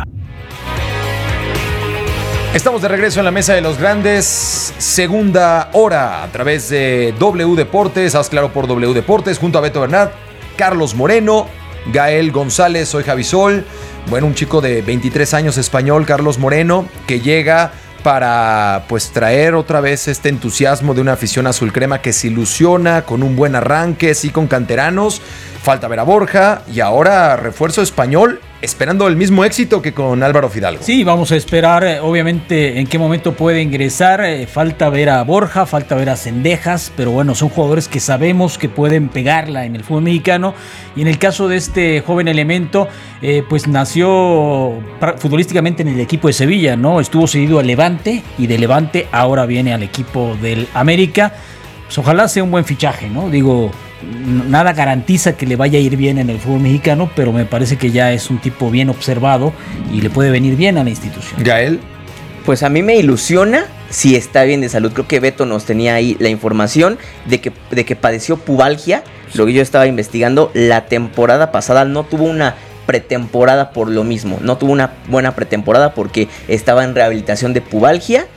Estamos de regreso en la Mesa de los Grandes, segunda hora a través de W Deportes, haz claro por W Deportes, junto a Beto Bernat, Carlos Moreno, Gael González, soy Javi Sol. Bueno, un chico de veintitrés años español, Carlos Moreno, que llega para pues traer otra vez este entusiasmo de una afición azul crema que se ilusiona con un buen arranque, sí, con canteranos. Falta ver a Borja y ahora refuerzo español, esperando el mismo éxito que con Álvaro Fidalgo. Sí, vamos a esperar, eh, obviamente, en qué momento puede ingresar. Eh, falta ver a Borja, falta ver a Cendejas, pero bueno, son jugadores que sabemos que pueden pegarla en el fútbol mexicano. Y en el caso de este joven elemento, eh, pues nació futbolísticamente en el equipo de Sevilla, ¿no? Estuvo cedido al Levante y de Levante ahora viene al equipo del América. Pues ojalá sea un buen fichaje, ¿no? Digo, nada garantiza que le vaya a ir bien en el fútbol mexicano, pero me parece que ya es un tipo bien observado y le puede venir bien a la institución. Gael. Pues a mí me ilusiona si está bien de salud. Creo que Beto nos tenía ahí la información de que, de que padeció pubalgia. Lo que yo estaba investigando, la temporada pasada no tuvo una pretemporada por lo mismo. No tuvo una buena pretemporada porque estaba en rehabilitación de pubalgia.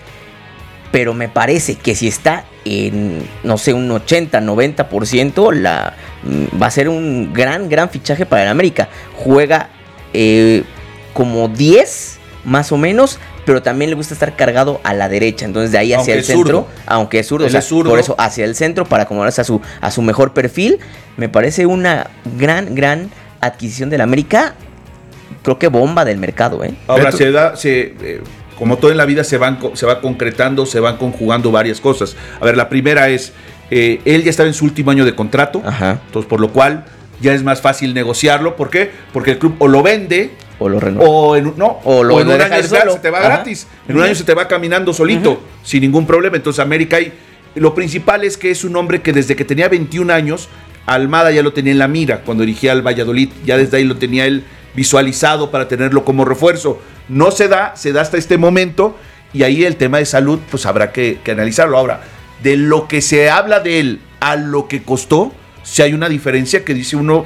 Pero me parece que si está en, no sé, un ochenta, noventa por ciento, la, va a ser un gran, gran fichaje para el América. Juega eh, como diez, más o menos, pero también le gusta estar cargado a la derecha. Entonces de ahí hacia el centro, aunque es zurdo, o sea, por eso hacia el centro, para acomodarse a su, a su mejor perfil. Me parece una gran, gran adquisición del América. Creo que bomba del mercado, ¿eh? Ahora se da... Se, eh, como todo en la vida se van se va concretando, se van conjugando varias cosas. A ver, la primera es, eh, él ya estaba en su último año de contrato, Ajá. entonces por lo cual ya es más fácil negociarlo. ¿Por qué? Porque el club o lo vende, o lo renueva, o en, no, o, lo o en un deja año solo. se te va Ajá. gratis, en un año se te va caminando solito, uh-huh. sin ningún problema. Entonces América, hay, lo principal es que es un hombre que desde que tenía veintiún años, Almada ya lo tenía en la mira, cuando dirigía al Valladolid, ya desde ahí lo tenía él visualizado para tenerlo como refuerzo. No se da, se da hasta este momento. Y ahí el tema de salud, pues habrá que, que analizarlo. Ahora, de lo que se habla de él a lo que costó, si hay una diferencia que dice uno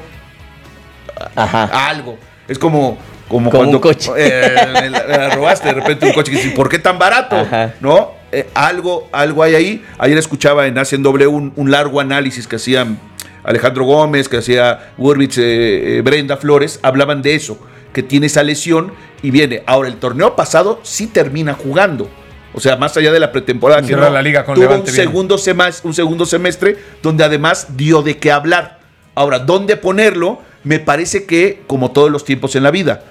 Ajá. algo. Es como, como, como cuando un coche. Eh, la, la robaste de repente un coche que dice, ¿por qué tan barato? Ajá. ¿No? eh, algo, algo hay ahí. Ayer escuchaba en A C N W un, un largo análisis que hacían Alejandro Gómez, que hacía Burbich, eh, eh, Brenda Flores, hablaban de eso, que tiene esa lesión y viene. Ahora, el torneo pasado sí termina jugando. O sea, más allá de la pretemporada, que no, la liga con tuvo Levante un bien. segundo, semas, un segundo semestre donde además dio de qué hablar. Ahora, ¿dónde ponerlo? Me parece que, como todos los tiempos en la vida,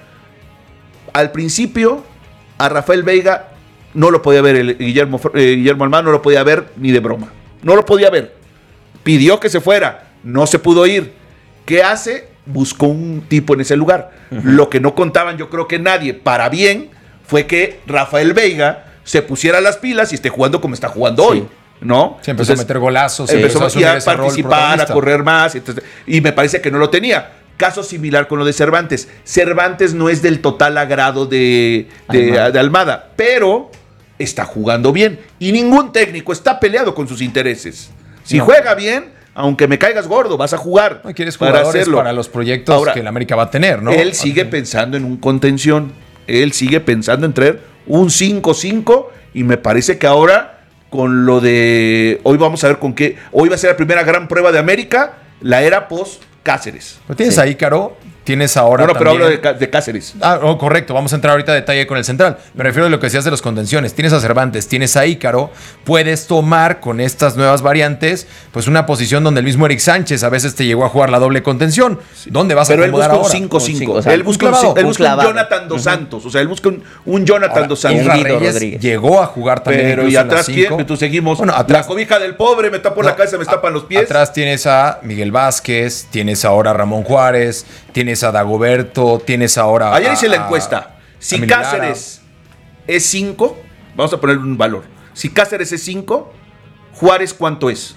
al principio a Rafael Veiga no lo podía ver el Guillermo, eh, Guillermo Almada, no lo podía ver ni de broma. No lo podía ver. Pidió que se fuera, no se pudo ir. ¿Qué hace? Buscó un tipo en ese lugar. Uh-huh. Lo que no contaban, yo creo que nadie, para bien, fue que Rafael Veiga se pusiera las pilas y esté jugando como está jugando sí. hoy, ¿no? Se empezó entonces, a meter golazos, empezó a, a participar, a correr más, entonces, y me parece que no lo tenía. Caso similar con lo de Cervantes. Cervantes no es del total agrado de, de, Almada. de Almada, pero está jugando bien y ningún técnico está peleado con sus intereses. Si no. juega bien, aunque me caigas gordo, vas a jugar. No quieres jugadores para, hacerlo. para los proyectos Ahora, que el América va a tener, ¿no? Él sigue okay. pensando en un contención. Él sigue pensando en traer un cinco cinco y me parece que ahora con lo de hoy vamos a ver con qué. Hoy va a ser la primera gran prueba de América, la era post Cáceres. ¿Lo tienes sí. ahí, Caro? Tienes ahora. No, no, pero hablo de, de Cáceres. Ah, oh, correcto. Vamos a entrar ahorita a detalle con el central. Me refiero a lo que decías de los contenciones. Tienes a Cervantes, tienes a Ícaro. Puedes tomar con estas nuevas variantes, pues una posición donde el mismo Eric Sánchez a veces te llegó a jugar la doble contención. Sí. ¿Dónde vas pero a acomodar ahora? Pero él busca un cinco cinco. O sea, él busca un, clavado, un, busca un Jonathan Dos Santos. Uh-huh. O sea, él busca un, un Jonathan ahora, Dos Santos. Isra Reyes Rodríguez. Llegó a jugar también. Pero y atrás, ¿quién? Entonces seguimos. Bueno, atrás, la cobija del pobre, me tapo no, la cabeza, me tapan los pies. Atrás tienes a Miguel Vázquez, tienes ahora a Ramón Juárez, tienes a Dagoberto. Tienes ahora. Ayer hice la encuesta. Si Cáceres es cinco, vamos a ponerle un valor. Si Cáceres es cinco, Juárez, ¿cuánto es?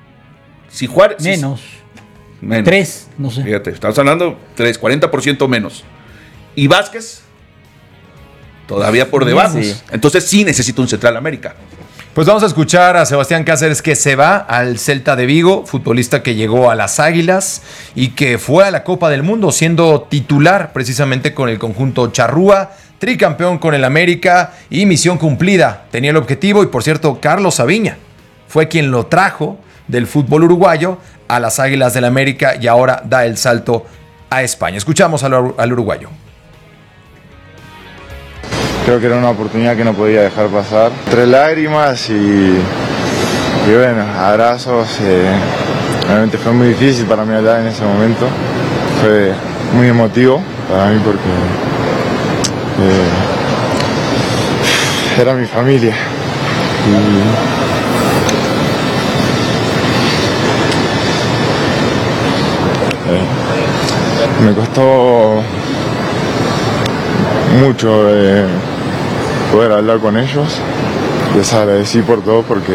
Si Juárez. Menos. Si, menos. tres, no sé. Fíjate, estamos hablando tres, cuarenta por ciento menos. Y Vázquez, todavía por debajo. Sí. Entonces sí necesita un Central América. Pues vamos a escuchar a Sebastián Cáceres, que se va al Celta de Vigo, futbolista que llegó a las Águilas y que fue a la Copa del Mundo siendo titular precisamente con el conjunto charrúa, tricampeón con el América y misión cumplida. Tenía el objetivo y, por cierto, Carlos Saviña fue quien lo trajo del fútbol uruguayo a las Águilas del América y ahora da el salto a España. Escuchamos al, al uruguayo. Creo que era una oportunidad que no podía dejar pasar. Entre lágrimas y, y bueno, abrazos. Eh, realmente fue muy difícil para mí hablar en ese momento. Fue muy emotivo para mí porque eh, era mi familia. Y, eh, me costó mucho eh, poder hablar con ellos. Les agradecí por todo porque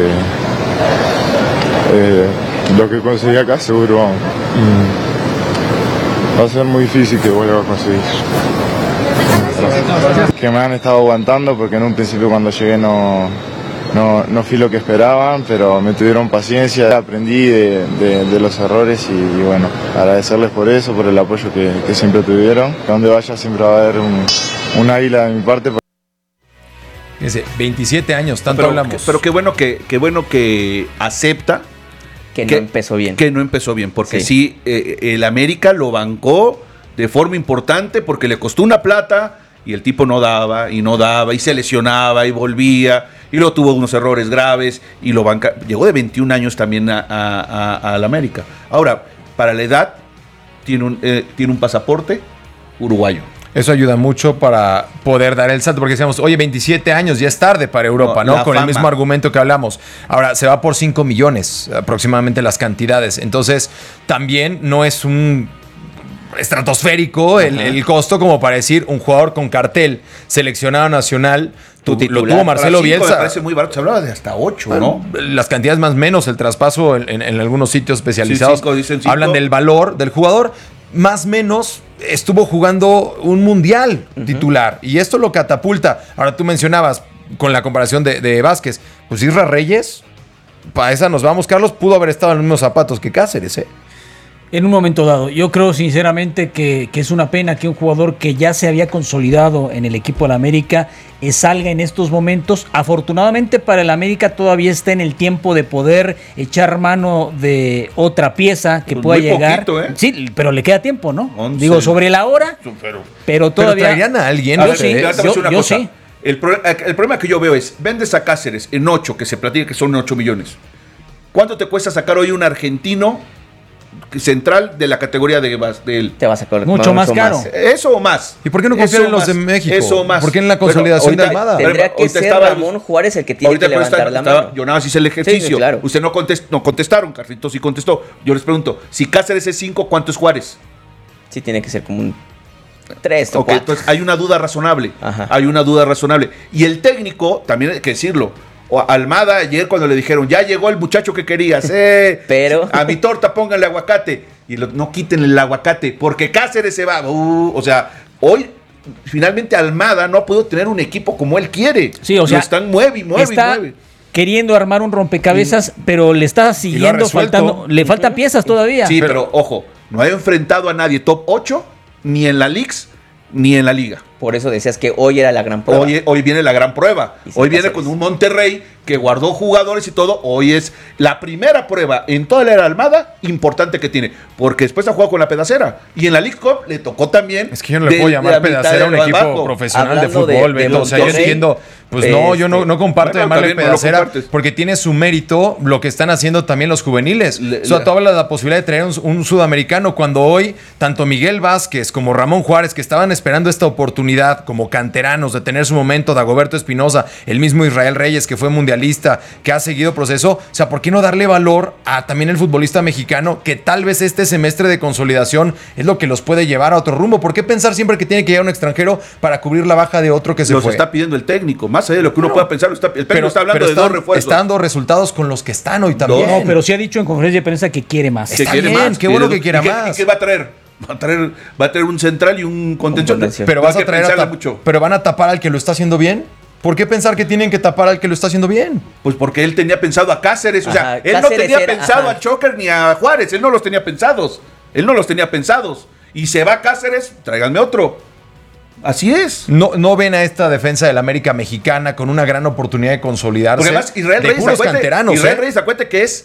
eh, lo que conseguí acá seguro mm, va a ser muy difícil que vuelva a conseguir. Gracias. Que me han estado aguantando porque en un principio cuando llegué no, no, no fui lo que esperaban, pero me tuvieron paciencia, aprendí de, de, de los errores y, y bueno, agradecerles por eso, por el apoyo que, que siempre tuvieron. Donde vaya siempre va a haber un, un águila de mi parte. Dice, veintisiete años, tanto pero, hablamos. Que, pero qué bueno que, qué bueno que acepta que, que no empezó bien. Que no empezó bien, porque sí, sí eh, el América lo bancó de forma importante porque le costó una plata y el tipo no daba y no daba y se lesionaba y volvía y luego tuvo unos errores graves y lo banca. Llegó de veintiún años también a, a, a, a la América. Ahora, para la edad, tiene un, eh, tiene un pasaporte uruguayo. Eso ayuda mucho para poder dar el salto, porque decíamos, oye, veintisiete años, ya es tarde para Europa, ¿no? ¿no? Con fama. El mismo argumento que hablamos. Ahora, se va por cinco millones aproximadamente las cantidades. Entonces, también no es un estratosférico el, el costo como para decir un jugador con cartel seleccionado nacional. Tu, lo tuvo Marcelo cinco, Bielsa. Me parece muy barato. Se hablaba de hasta ocho, ¿no? Las cantidades más menos, el traspaso en, en, en algunos sitios especializados. Sí, cinco, dicen cinco. Hablan del valor del jugador. Más o menos estuvo jugando un mundial uh-huh. titular y esto lo catapulta. Ahora tú mencionabas con la comparación de, de Vázquez, pues Isra Reyes, para esa nos vamos, Carlos, pudo haber estado en los mismos zapatos que Cáceres, ¿eh? En un momento dado, yo creo sinceramente que, que es una pena que un jugador que ya se había consolidado en el equipo de la América eh, salga en estos momentos. Afortunadamente para el América todavía está en el tiempo de poder echar mano de otra pieza que pues pueda muy llegar. Poquito, ¿eh? Sí, pero le queda tiempo, ¿no? once. Digo, sobre la hora, pero, pero todavía... Pero traerían a alguien. A Yo ver, sí, te voy a decir yo, una yo cosa. sí. El, pro, el problema que yo veo es, vendes a Cáceres en ocho, que se platica que son ocho millones. ¿Cuánto te cuesta sacar hoy un argentino central de la categoría de, de él? Te vas a cobrar mucho más caro. Más. ¿Eso o más? ¿Y por qué no confían en los de México? Eso o más. ¿Por qué en la consolidación bueno, de Almada? Tendría que ser estaba, Ramón Juárez el que tiene que levantar está, la estaba, mano. yo nada más hice el ejercicio. Sí, claro. Usted no, contest, no contestaron, Carlitos sí contestó. Yo les pregunto, si Cáceres es cinco, ¿cuánto es Juárez? Sí, tiene que ser como un tres o okay, cuatro. Entonces hay una duda razonable. Ajá. Hay una duda razonable. Y el técnico, también hay que decirlo, Almada ayer cuando le dijeron, ya llegó el muchacho que querías, eh, pero a mi torta pónganle aguacate. Y lo, no quiten el aguacate, porque Cáceres se va. Uh, o sea, hoy finalmente Almada no ha podido tener un equipo como él quiere. Sí, o sea, lo están mueve y mueve está y mueve. queriendo armar un rompecabezas, y, pero le está siguiendo faltando, le faltan piezas todavía. Sí, pero, pero ojo, no ha enfrentado a nadie top ocho, ni en la Leagues, ni en la Liga. Por eso decías que hoy era la gran prueba. Hoy, hoy viene la gran prueba. Hoy viene Cáceres con un Monterrey que guardó jugadores y todo. Hoy es la primera prueba en toda la era Almada importante que tiene. Porque después ha jugado con la pedacera. Y en la League Cup le tocó también. Es que yo no le puedo llamar pedacera a un equipo abajo. profesional Hablando de fútbol, de, de o sea, yo entiendo. Pues este, no, yo no, no comparto bueno, llamarle pedacera no porque tiene su mérito lo que están haciendo también los juveniles. Le, o sea, tú hablas de la posibilidad de traer un, un sudamericano cuando hoy tanto Miguel Vázquez como Ramón Juárez, que estaban esperando esta oportunidad como canteranos de tener su momento, Dagoberto Espinosa, el mismo Israel Reyes, que fue mundialista, que ha seguido proceso. O sea, ¿por qué no darle valor a también el futbolista mexicano que tal vez este semestre de consolidación es lo que los puede llevar a otro rumbo? ¿Por qué pensar siempre que tiene que llegar un extranjero para cubrir la baja de otro que se los fue? Los está pidiendo el técnico, más allá de lo que uno no, pueda pensar. Está, el técnico pero, está hablando están, de dos refuerzos. Está dando resultados con los que están hoy también. No, pero sí ha dicho en conferencia de prensa que quiere más. Que quiere bien, más. Qué bueno que quiera ¿Y qué, más. ¿Y qué va a traer? Va a traer, va a traer un central y un contención. Pero vas a traer a mucho. Pero van a tapar al que lo está haciendo bien. ¿Por qué pensar que tienen que tapar al que lo está haciendo bien? Pues porque él tenía pensado a Cáceres. O sea, ajá, él Cáceres no tenía era, pensado ajá. a Choker ni a Juárez. Él no los tenía pensados. Él no los tenía pensados. Y se va Cáceres, tráiganme otro. Así es. No, no ven a esta defensa del América mexicana con una gran oportunidad de consolidarse. Porque además Israel de Reyes puros acuente, canteranos. Israel ¿eh? Reyes acuente que es.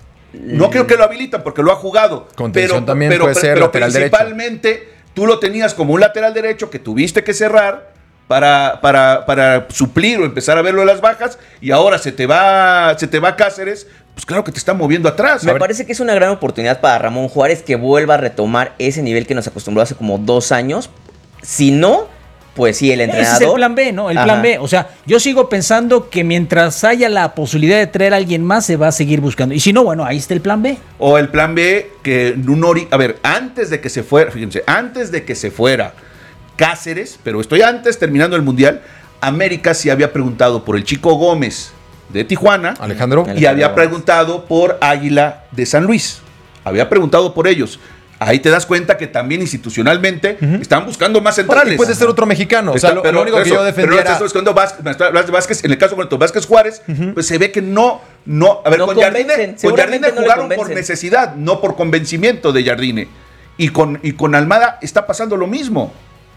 No creo que lo habilitan porque lo ha jugado. Contención pero también pero, puede ser pero lateral principalmente derecho. Tú lo tenías como un lateral derecho que tuviste que cerrar para, para, para suplir o empezar a verlo de las bajas y ahora se te va, se te va Cáceres. Pues claro que te está moviendo atrás. Me parece que es una gran oportunidad para Ramón Juárez que vuelva a retomar ese nivel que nos acostumbró hace como dos años. Si no, pues sí, el entrenador. Ese es el plan B, ¿no? El Ajá. plan B. O sea, yo sigo pensando que mientras haya la posibilidad de traer a alguien más, se va a seguir buscando. Y si no, bueno, ahí está el plan B. O el plan B, que un ori a ver, antes de que se fuera, fíjense, antes de que se fuera Cáceres, pero estoy antes, terminando el Mundial, América sí había preguntado por el Chico Gómez de Tijuana. Alejandro. Y Alejandro. había preguntado por Águila de San Luis. Había preguntado por ellos. Ahí te das cuenta que también institucionalmente uh-huh. están buscando más centrales. Y puede ser otro mexicano. Está, o sea, lo, pero, lo único eso, que yo defendía pero era... buscando Vázquez, Vázquez, en el caso de Vázquez Juárez, uh-huh. pues se ve que no... no a ver, no con Jardine, con Jardine no jugaron por necesidad, no por convencimiento de Jardine. Y con, y con Almada está pasando lo mismo,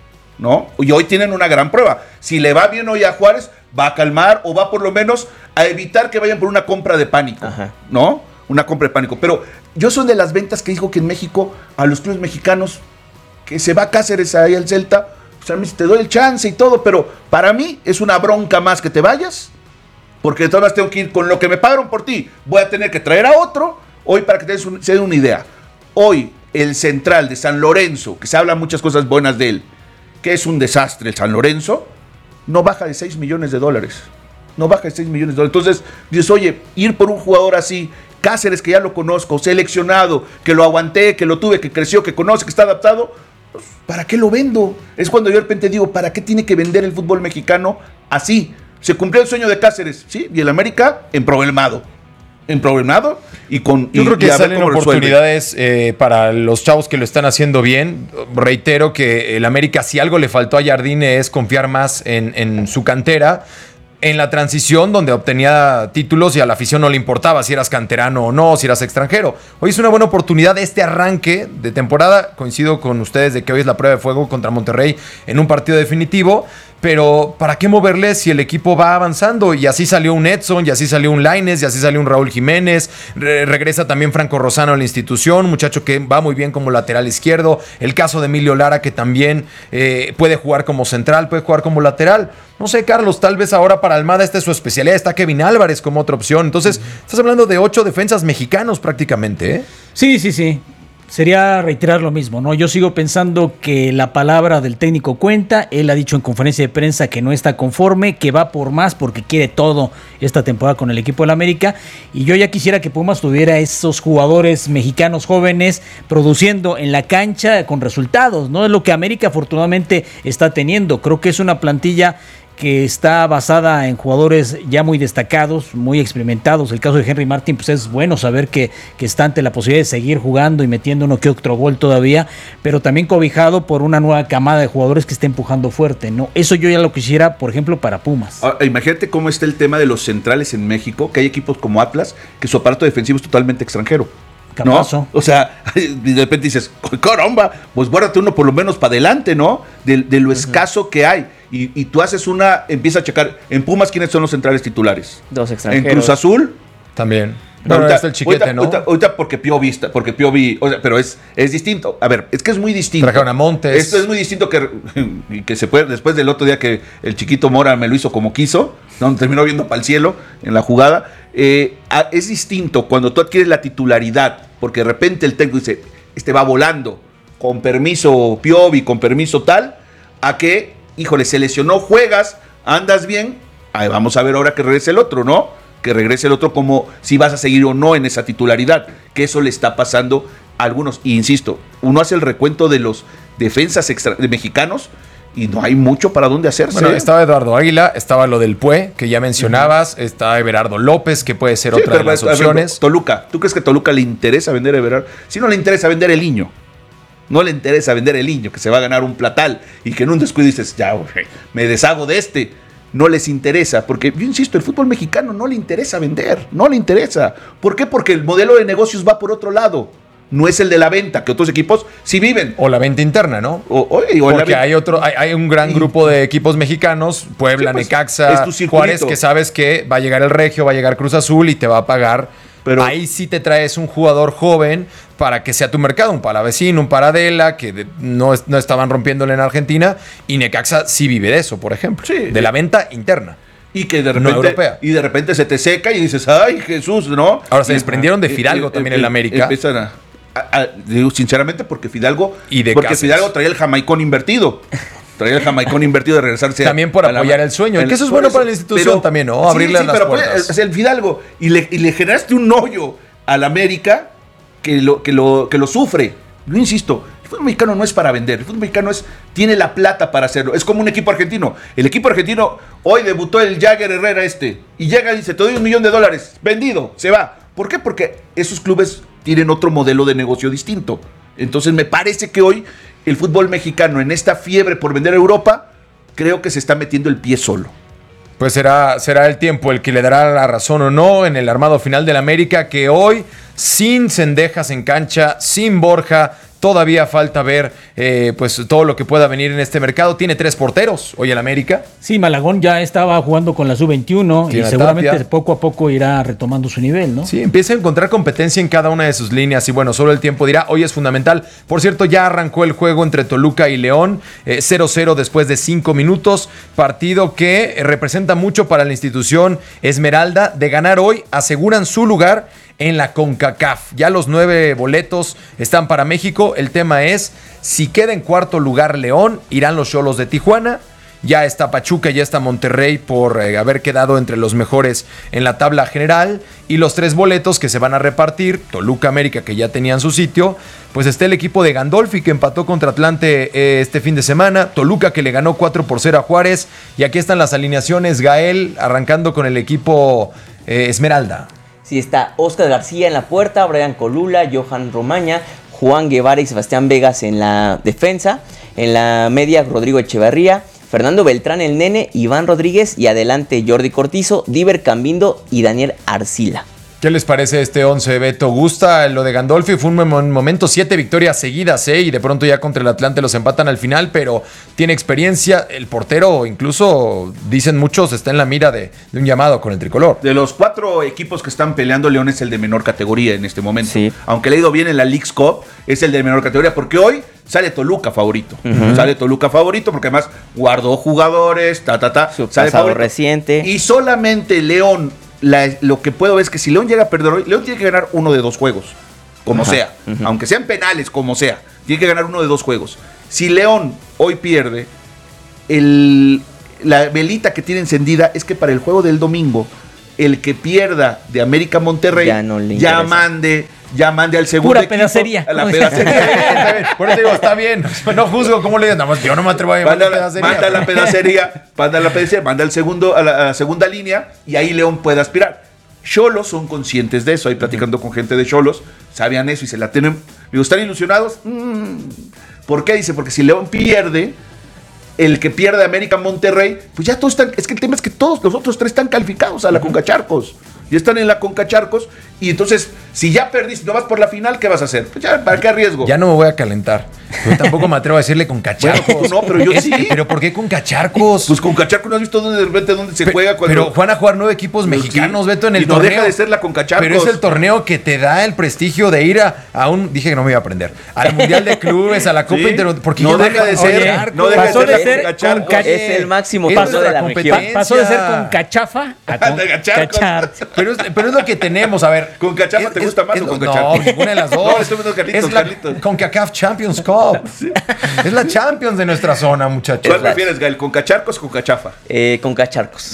¿no? Y hoy tienen una gran prueba. Si le va bien hoy a Juárez, va a calmar o va por lo menos a evitar que vayan por una compra de pánico, Ajá. ¿no? Una compra de pánico. Pero yo soy de las ventas que dijo que en México, a los clubes mexicanos, que se va Cáceres ahí al Celta, o sea, te doy el chance y todo, pero para mí es una bronca más que te vayas, porque de todas maneras tengo que ir con lo que me pagaron por ti. Voy a tener que traer a otro, hoy para que te des un, se den una idea. Hoy, el central de San Lorenzo, que se habla muchas cosas buenas de él, que es un desastre el San Lorenzo, no baja de seis millones de dólares. No baja de seis millones de dólares. Entonces, dices, oye, ir por un jugador así, Cáceres, que ya lo conozco, seleccionado, que lo aguanté, que lo tuve, que creció, que conoce, que está adaptado, pues, ¿para qué lo vendo? Es cuando yo de repente digo, ¿para qué tiene que vender el fútbol mexicano así? Se cumplió el sueño de Cáceres, ¿sí? Y el América, emproblemado. Emproblemado y con... Yo y, creo que y salen oportunidades eh, para los chavos que lo están haciendo bien. Reitero que el América, si algo le faltó a Jardine, es confiar más en, en su cantera. en la transición donde obtenía títulos y a la afición no le importaba si eras canterano o no, si eras extranjero. Hoy es una buena oportunidad este arranque de temporada. Coincido con ustedes de que hoy es la prueba de fuego contra Monterrey en un partido definitivo. Pero ¿para qué moverle si el equipo va avanzando? Y así salió un Edson, y así salió un Lainez, y así salió un Raúl Jiménez. Re- regresa también Franco Rosano a la institución, un muchacho que va muy bien como lateral izquierdo. El caso de Emilio Lara, que también eh, puede jugar como central, puede jugar como lateral. No sé, Carlos, tal vez ahora para Almada esta es su especialidad. Está Kevin Álvarez como otra opción. Entonces, estás hablando de ocho defensas mexicanos prácticamente, ¿eh? Sí, sí, sí. Sería reiterar lo mismo, ¿no? Yo sigo pensando que la palabra del técnico cuenta. Él ha dicho en conferencia de prensa que no está conforme, que va por más porque quiere todo esta temporada con el equipo del América. Y yo ya quisiera que Pumas tuviera esos jugadores mexicanos jóvenes produciendo en la cancha con resultados, ¿no? Es lo que América afortunadamente está teniendo. Creo que es una plantilla que está basada en jugadores ya muy destacados, muy experimentados. El caso de Henry Martin, pues es bueno saber que, que está ante la posibilidad de seguir jugando y metiendo uno que otro gol todavía, pero también cobijado por una nueva camada de jugadores que está empujando fuerte, ¿no? Eso yo ya lo quisiera, por ejemplo, para Pumas. Ahora, imagínate cómo está el tema de los centrales en México, que hay equipos como Atlas, que su aparato defensivo es totalmente extranjero. ¿No? O sea, de repente dices, caramba, pues guárdate uno por lo menos para adelante, ¿no? De, de lo uh-huh. escaso que hay. Y, y tú haces una, empieza a checar. En Pumas, ¿quiénes son los centrales titulares? Dos extranjeros. En Cruz Azul. También. No, ahorita, está el chiquete, ahorita, ¿no? Ahorita, ahorita porque Piovi está, porque Piovi, o sea, pero es, es distinto. A ver, es que es muy distinto. Trajeron a Montes. Esto es muy distinto que, que se puede, después del otro día que el chiquito Mora me lo hizo como quiso, ¿no? Terminó viendo para el cielo en la jugada. Eh, a, es distinto cuando tú adquieres la titularidad, porque de repente el técnico dice, este va volando, con permiso Piovi, con permiso tal, a que, híjole, se lesionó, juegas, andas bien, ahí vamos a ver ahora que regrese el otro, ¿no? Que regrese el otro como si vas a seguir o no en esa titularidad, que eso le está pasando a algunos. Y insisto, uno hace el recuento de los defensas extra, de mexicanos y no hay mucho para dónde hacerse. Bueno, estaba Eduardo Águila, estaba lo del Pue, que ya mencionabas, uh-huh. está Everardo López, que puede ser sí, otra de las ver, opciones. Ver, Toluca, ¿tú crees que a Toluca le interesa vender a Everardo? Si no le interesa vender el Niño, no le interesa vender el Niño, que se va a ganar un platal y que en un descuido dices, ya, okay, me deshago de este. No les interesa, porque yo insisto, el fútbol mexicano no le interesa vender, no le interesa. ¿Por qué? Porque el modelo de negocios va por otro lado. No es el de la venta, que otros equipos sí viven. O la venta interna, ¿no? O, o, o Porque hay otro, hay, hay un gran grupo de equipos mexicanos, Puebla, sí, pues, Necaxa, Juárez, que sabes que va a llegar el Regio, va a llegar Cruz Azul y te va a pagar. Pero ahí sí te traes un jugador joven para que sea tu mercado, un Palavecino, un Paradela, que de, no, no estaban rompiéndole en Argentina, y Necaxa sí vive de eso, por ejemplo, sí, de la venta interna. Y que de repente, no europea. Y de repente se te seca y dices, ay, Jesús, ¿no? Ahora se desprendieron de Fidalgo eh, también eh, en la América. Empiezan a, a, a, digo, sinceramente, porque Fidalgo, y de porque Cáceres. Fidalgo traía el jamaicón invertido. Traía el jamaicón invertido de regresarse. También por apoyar la, el sueño. El, que eso es bueno eso, para la institución pero, también, ¿no? Abrirle sí, sí, las pero puertas. Pues, el Fidalgo. Y le, y le generaste un hoyo al América que lo, que lo, que lo sufre. Yo insisto, el fútbol mexicano no es para vender. El fútbol mexicano es, tiene la plata para hacerlo. Es como un equipo argentino. El equipo argentino, hoy debutó el Jagger Herrera este. Y llega y dice, te doy un millón de dólares. Vendido, se va. ¿Por qué? Porque esos clubes tienen otro modelo de negocio distinto. Entonces me parece que hoy el fútbol mexicano en esta fiebre por vender a Europa, creo que se está metiendo el pie solo. Pues será, será el tiempo el que le dará la razón o no en el armado final del América, que hoy, sin Cendejas en cancha, sin Borja, todavía falta ver eh, pues todo lo que pueda venir en este mercado. Tiene tres porteros hoy el América. Sí, Malagón ya estaba jugando con la sub veintiuno y seguramente Tapia. poco a poco irá retomando su nivel, ¿no? Sí, empieza a encontrar competencia en cada una de sus líneas y bueno, solo el tiempo dirá. Hoy es fundamental. Por cierto, ya arrancó el juego entre Toluca y León, eh, cero cero después de cinco minutos. Partido que eh, representa mucho para la institución Esmeralda. De ganar hoy, aseguran su lugar en la CONCACAF. Ya los nueve boletos están para México. El tema es, si queda en cuarto lugar León, irán los Xolos de Tijuana. Ya está Pachuca, ya está Monterrey por eh, haber quedado entre los mejores en la tabla general. Y los tres boletos que se van a repartir, Toluca, América, que ya tenían su sitio, pues está el equipo de Gandolfi, que empató contra Atlante eh, este fin de semana. Toluca, que le ganó cuatro por cero a Juárez. Y aquí están las alineaciones. Gael arrancando con el equipo eh, Esmeralda. Sí, está Oscar García en la puerta, Brian Colula, Johan Romaña, Juan Guevara y Sebastián Vegas en la defensa. En la media, Rodrigo Echeverría, Fernando Beltrán, el Nene, Iván Rodríguez y adelante Jordi Cortizo, Diver Cambindo y Daniel Arcila. ¿Qué les parece este once, Beto? ¿Gusta lo de Gandolfi? Fue un momento, siete victorias seguidas, ¿eh? Y de pronto ya contra el Atlante los empatan al final, pero tiene experiencia. El portero, incluso, dicen muchos, está en la mira de, de un llamado con el tricolor. De los cuatro equipos que están peleando, León es el de menor categoría en este momento. Sí. Aunque le ha ido bien en la Leagues Cup, es el de menor categoría, porque hoy sale Toluca favorito. Uh-huh. Sale Toluca favorito, porque además guardó jugadores, ta, ta, ta. Su sale pasado reciente. Y solamente León... La, lo que puedo ver es que si León llega a perder hoy, León tiene que ganar uno de dos juegos, como Ajá, sea, uh-huh. aunque sean penales, como sea, tiene que ganar uno de dos juegos. Si León hoy pierde, el, la velita que tiene encendida es que para el juego del domingo, el que pierda de América Monterrey ya, no ya mande... Ya mande al segundo Pura equipo, pedacería. A la pedacería. Por eso digo, está bien. No juzgo cómo le digan. Nada más yo no me atrevo a llamar manda, pedacería. Manda la pedacería, manda la pedacería, manda al segundo, a la, a la segunda línea y ahí León puede aspirar. Xolos son conscientes de eso. Ahí platicando uh-huh. con gente de Xolos, sabían eso y se la tienen. Digo, ¿están ilusionados? Mm. ¿Por qué? Dice, porque si León pierde, el que pierde América Monterrey, pues ya todos están. Es que el tema es que todos los otros tres están calificados a la uh-huh. Conca Charcos. Ya están en la Conca Charcos. Y entonces, si ya perdiste, no vas por la final, ¿qué vas a hacer? Pues ya, ¿para qué arriesgo? Ya no me voy a calentar. Yo tampoco me atrevo a decirle Conca Charcos. Bueno, no, pero yo es, sí. ¿Pero por qué Conca Charcos? Pues Conca Charcos, ¿no has visto dónde de repente dónde se pero, juega? Cuando... Pero van a jugar nueve equipos mexicanos, sí. Beto, en el y no torneo. Deja de ser la Conca Charcos. Pero es el torneo que te da el prestigio de ir a, a un... Dije que no me iba a aprender. Al Mundial de Clubes, a la Copa ¿Sí? Inter... Porque no deja de ser... Oye, no deja pasó de ser, de ser Conca Charcos. Es el máximo paso de la región. Pasó de ser Conca Chafa a Conca Charcos. Pero es, pero es lo que tenemos, a ver. ¿Conca Chafa te gusta más o Conca Charcos? No, ninguna de las dos. No, estoy viendo Carlitos, es la Carlitos. CONCACAF Champions Cup. Sí. Es la Champions de nuestra zona, muchachos. ¿Cuál prefieres, Gael? ¿Conca Charcos o Conca Chafa? Eh, Conca Charcos.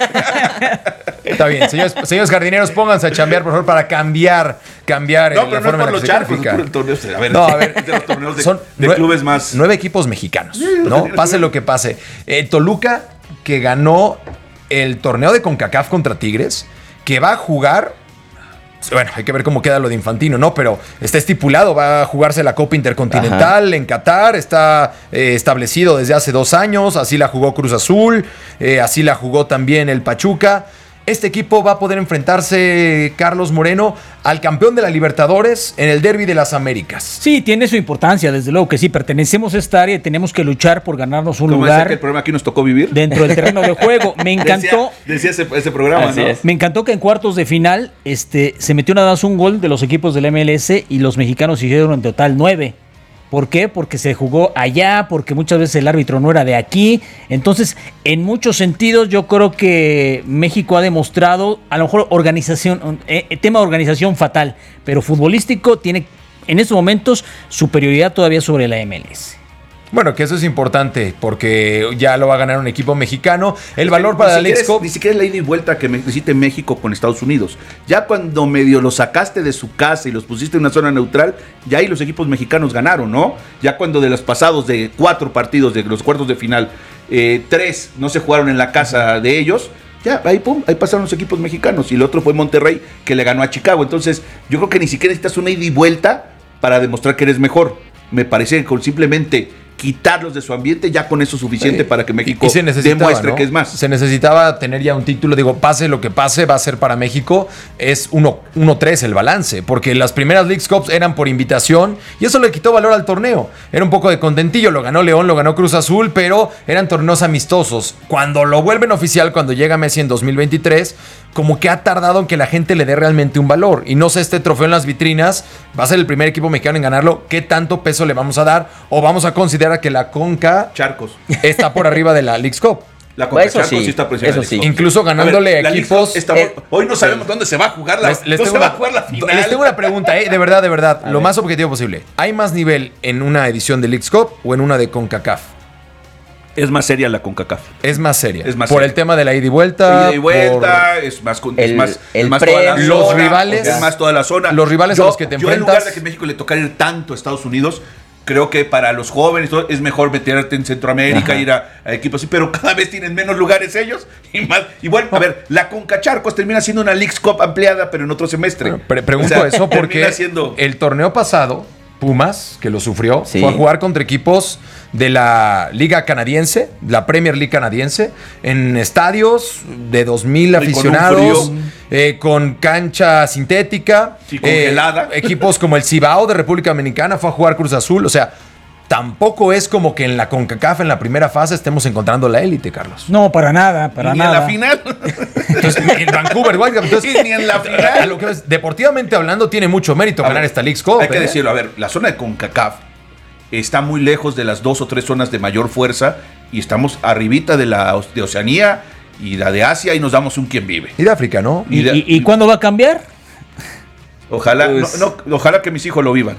Está bien, señores, señores jardineros, pónganse a chambear, por favor, para cambiar, cambiar no, la pero forma no en la los que charcos, se el torneo, a ver, no, a ver, de los torneos de, son de nueve, clubes más. Nueve equipos mexicanos, ¿no? Pase lo que pase. Eh, Toluca, que ganó el torneo de CONCACAF contra Tigres, que va a jugar. Bueno, hay que ver cómo queda lo de Infantino, ¿no? Pero está estipulado, va a jugarse la Copa Intercontinental Ajá. en Qatar, está eh, establecido desde hace dos años, así la jugó Cruz Azul, eh, así la jugó también el Pachuca. Este equipo va a poder enfrentarse, Carlos Moreno, al campeón de la Libertadores en el Derbi de las Américas. Sí, tiene su importancia, desde luego que sí. Pertenecemos a esta área y tenemos que luchar por ganarnos un ¿Cómo lugar. Es que el programa aquí nos tocó vivir? Dentro del terreno de juego. Me encantó. Decía, decía ese, ese programa, Así ¿no? Es. Me encantó que en cuartos de final este, se metió nada más un gol de los equipos del M L S y los mexicanos hicieron en total nueve. ¿Por qué? Porque se jugó allá, porque muchas veces el árbitro no era de aquí. Entonces, en muchos sentidos, yo creo que México ha demostrado, a lo mejor organización, eh, tema de organización fatal, pero futbolístico tiene en estos momentos superioridad todavía sobre la M L S. Bueno, que eso es importante, porque ya lo va a ganar un equipo mexicano. El valor para la Leagues Cup... Ni siquiera es la ida y vuelta que necesite México con Estados Unidos. Ya cuando medio los sacaste de su casa y los pusiste en una zona neutral, ya ahí los equipos mexicanos ganaron, ¿no? Ya cuando de los pasados de cuatro partidos de los cuartos de final, eh, tres no se jugaron en la casa de ellos, ya, ahí pum, ahí pasaron los equipos mexicanos. Y el otro fue Monterrey, que le ganó a Chicago. Entonces, yo creo que ni siquiera necesitas una ida y vuelta para demostrar que eres mejor. Me parece que con simplemente quitarlos de su ambiente, ya con eso es suficiente sí. para que México demuestre ¿no? que es más. Se necesitaba tener ya un título, digo, pase lo que pase, va a ser para México, es uno tres el balance, porque las primeras Leagues Cups eran por invitación y eso le quitó valor al torneo. Era un poco de contentillo, lo ganó León, lo ganó Cruz Azul, pero eran torneos amistosos. Cuando lo vuelven oficial, cuando llega Messi en dos mil veintitrés, como que ha tardado en que la gente le dé realmente un valor. Y no sé, este trofeo en las vitrinas, va a ser el primer equipo mexicano en ganarlo. ¿Qué tanto peso le vamos a dar? ¿O vamos a considerar que la Conca Charcos está por arriba de la Leagues Cup? La Conca Charcos sí, sí está por encima eso de la sí. Incluso ganándole a ver, equipos... Está, eh, hoy no sabemos eh, dónde se va a jugar la, les, les no se una, va a jugar la final. Les tengo una pregunta, eh, de verdad, de verdad. A lo ver. más objetivo posible. ¿Hay más nivel en una edición de Leagues Cup o en una de CONCACAF? Es más seria la CONCACAF. Es más seria. Es más por seria. el tema de la ida y vuelta. Ida y vuelta, es más, el, es más, el es más pre, toda la los zona, rivales. Es más toda la zona. Los rivales yo, a los que te yo enfrentas. En lugar de que México le tocara ir tanto a Estados Unidos, creo que para los jóvenes es mejor meterte en Centroamérica, Ajá. ir a, a equipos así, pero cada vez tienen menos lugares ellos. Y más. Y bueno, a ver, la Conca Charcos termina siendo una Leagues Cup ampliada, pero en otro semestre. Bueno, pre pregunto o sea, eso porque siendo... el torneo pasado, Pumas, que lo sufrió. Sí. Fue a jugar contra equipos de la Liga Canadiense, la Premier League Canadiense, en estadios de dos mil aficionados, con, eh, con cancha sintética, sí, congelada. Eh, equipos como el Cibao de República Dominicana, fue a jugar Cruz Azul, o sea, tampoco es como que en la CONCACAF, en la primera fase, estemos encontrando la élite, Carlos. No, para nada, para ni nada. Ni en la final. Entonces, en Vancouver, Whitecaps, entonces, ni en la final. Lo que es, deportivamente hablando, tiene mucho mérito a ganar ver, esta Leagues Cup. Hay que ¿eh? decirlo, a ver, la zona de CONCACAF está muy lejos de las dos o tres zonas de mayor fuerza y estamos arribita de la de Oceanía y la de Asia y nos damos un quien vive. Y de África, ¿no? ¿Y, y, de, y, ¿y cuándo va a cambiar? Ojalá, pues, no, no, ojalá que mis hijos lo vivan.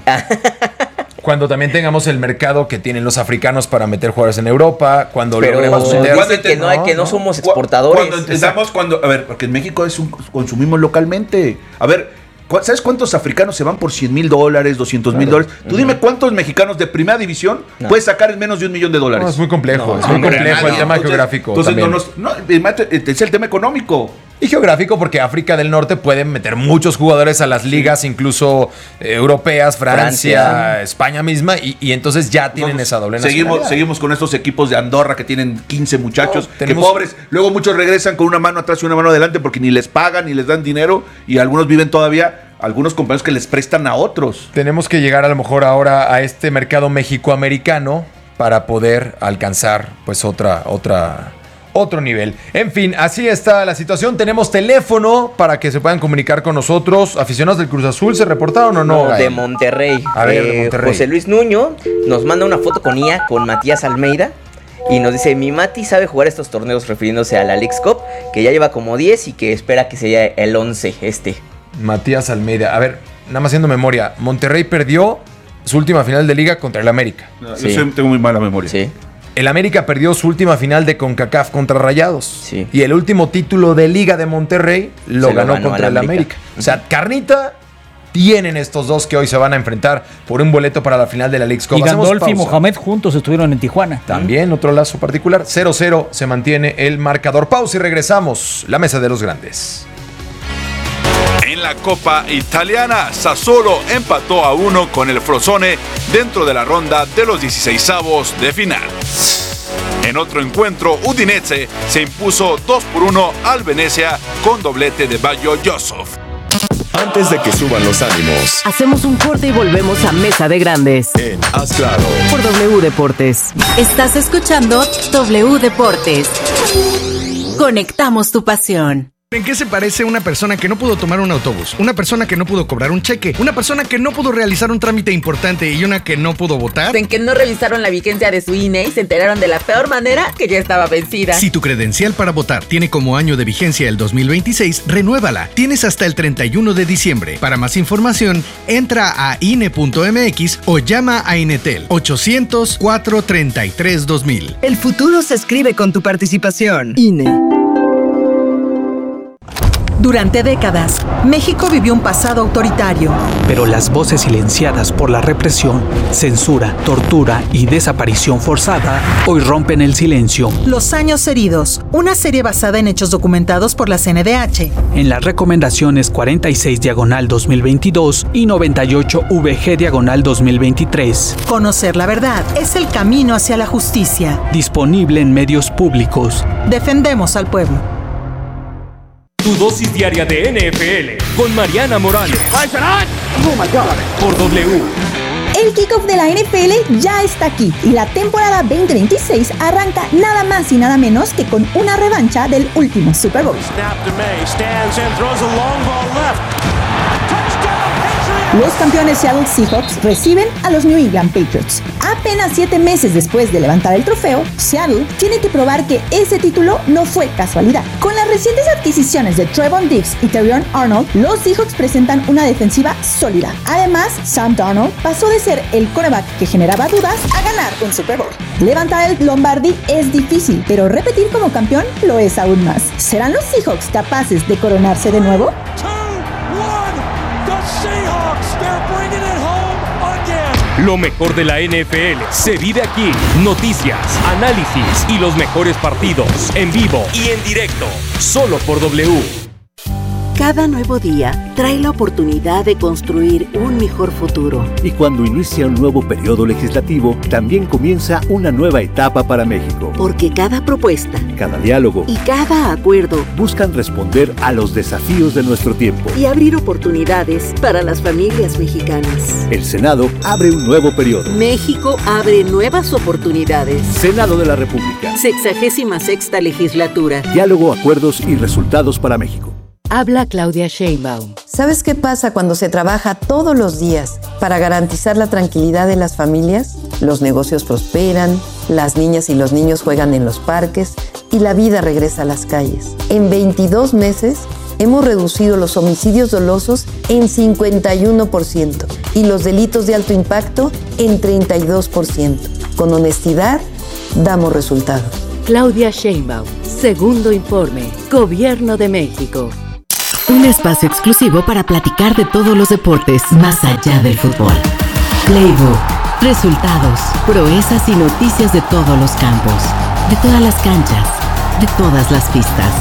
Cuando también tengamos el mercado que tienen los africanos para meter jugadores en Europa, cuando Pero logremos meter... Dice que no, hay, que no somos exportadores. Cuando entendamos, cuando, a ver, porque en México es un, consumimos localmente. A ver, ¿sabes cuántos africanos se van por cien mil dólares, doscientos mil dólares? Tú dime cuántos mexicanos de primera división no. puedes sacar en menos de un millón de dólares. No, es muy complejo, no, es muy no, complejo nadie. el tema entonces, geográfico. Entonces, no, nos, no, es el tema económico. Y geográfico porque África del Norte puede meter muchos jugadores a las ligas, sí. incluso eh, europeas, Francia, Francia, España misma, y, y entonces ya tienen Entonces, esa doble seguimos, seguimos con estos equipos de Andorra que tienen quince muchachos, no, tenemos, que pobres, luego muchos regresan con una mano atrás y una mano adelante porque ni les pagan, ni les dan dinero, y algunos viven todavía... Algunos compañeros que les prestan a otros. Tenemos que llegar a lo mejor ahora a este mercado mexicoamericano para poder alcanzar pues otra, otra, otro nivel. En fin, así está la situación. Tenemos teléfono para que se puedan comunicar con nosotros. ¿Aficionados del Cruz Azul se reportaron o no? No, de Monterrey. A ver, eh, de Monterrey. José Luis Nuño nos manda una foto con I A con Matías Almeida. Y nos dice, mi Mati sabe jugar estos torneos, refiriéndose a la Leagues Cup, que ya lleva como diez y que espera que sea el once este. Matías Almeida. A ver, nada más haciendo memoria. Monterrey perdió su última final de liga contra el América. No, sí. Yo tengo muy mala memoria. Sí. El América perdió su última final de CONCACAF contra Rayados. Sí. Y el último título de liga de Monterrey lo, ganó, lo ganó contra el América. América. O sea, carnita tienen estos dos que hoy se van a enfrentar por un boleto para la final de la Leagues Cup. Y Gandolfi y Mohamed juntos estuvieron en Tijuana. También otro lazo particular. cero cero se mantiene el marcador. Pausa y regresamos. La mesa de los grandes. En la Copa Italiana, Sassuolo empató a uno con el Frosinone dentro de la ronda de los dieciseisavos de final. En otro encuentro, Udinese se impuso dos por uno al Venezia con doblete de Bayo Yusuf. Antes de que suban los ánimos, hacemos un corte y volvemos a Mesa de Grandes. En Haz Claro. Por W Deportes. Estás escuchando W Deportes. Conectamos tu pasión. ¿En qué se parece una persona que no pudo tomar un autobús? Una persona que no pudo cobrar un cheque, una persona que no pudo realizar un trámite importante y una que no pudo votar. En que no revisaron la vigencia de su I N E y se enteraron de la peor manera que ya estaba vencida. Si tu credencial para votar tiene como año de vigencia el dos mil veintiséis, renuévala. Tienes hasta el treinta y uno de diciembre. Para más información, entra a I N E punto M X o llama a Inetel ochocientos, cuatrocientos treinta y tres, dos mil. El futuro se escribe con tu participación. I N E. Durante décadas, México vivió un pasado autoritario. Pero las voces silenciadas por la represión, censura, tortura y desaparición forzada hoy rompen el silencio. Los años heridos, una serie basada en hechos documentados por la C N D H. En las recomendaciones cuarenta y seis diagonal dos mil veintidós y noventa y ocho V G diagonal dos mil veintitrés. Conocer la verdad es el camino hacia la justicia. Disponible en medios públicos. Defendemos al pueblo. Tu dosis diaria de N F L con Mariana Morales. Oh my God. Por W. El kickoff de la N F L ya está aquí y la temporada veinte veintiséis arranca nada más y nada menos que con una revancha del último Super Bowl. Los campeones Seattle Seahawks reciben a los New England Patriots. Apenas siete meses después de levantar el trofeo, Seattle tiene que probar que ese título no fue casualidad. Con las recientes adquisiciones de Trevon Diggs y Terrion Arnold, los Seahawks presentan una defensiva sólida. Además, Sam Darnold pasó de ser el quarterback que generaba dudas a ganar un Super Bowl. Levantar el Lombardi es difícil, pero repetir como campeón lo es aún más. ¿Serán los Seahawks capaces de coronarse de nuevo? Lo mejor de la N F L se vive aquí. Noticias, análisis y los mejores partidos en vivo y en directo. Solo por W. Cada nuevo día trae la oportunidad de construir un mejor futuro. Y cuando inicia un nuevo periodo legislativo, también comienza una nueva etapa para México. Porque cada propuesta, cada diálogo y cada acuerdo buscan responder a los desafíos de nuestro tiempo y abrir oportunidades para las familias mexicanas. El Senado abre un nuevo periodo. México abre nuevas oportunidades. Senado de la República. Sexagésima sexta legislatura. Diálogo, acuerdos y resultados para México. Habla Claudia Sheinbaum. ¿Sabes qué pasa cuando se trabaja todos los días para garantizar la tranquilidad de las familias? Los negocios prosperan, las niñas y los niños juegan en los parques y la vida regresa a las calles. En veintidós meses hemos reducido los homicidios dolosos en cincuenta y uno por ciento y los delitos de alto impacto en treinta y dos por ciento. Con honestidad, damos resultados. Claudia Sheinbaum, segundo informe, Gobierno de México. Un espacio exclusivo para platicar de todos los deportes más allá del fútbol. Playbook, resultados, proezas y noticias de todos los campos, de todas las canchas, de todas las pistas.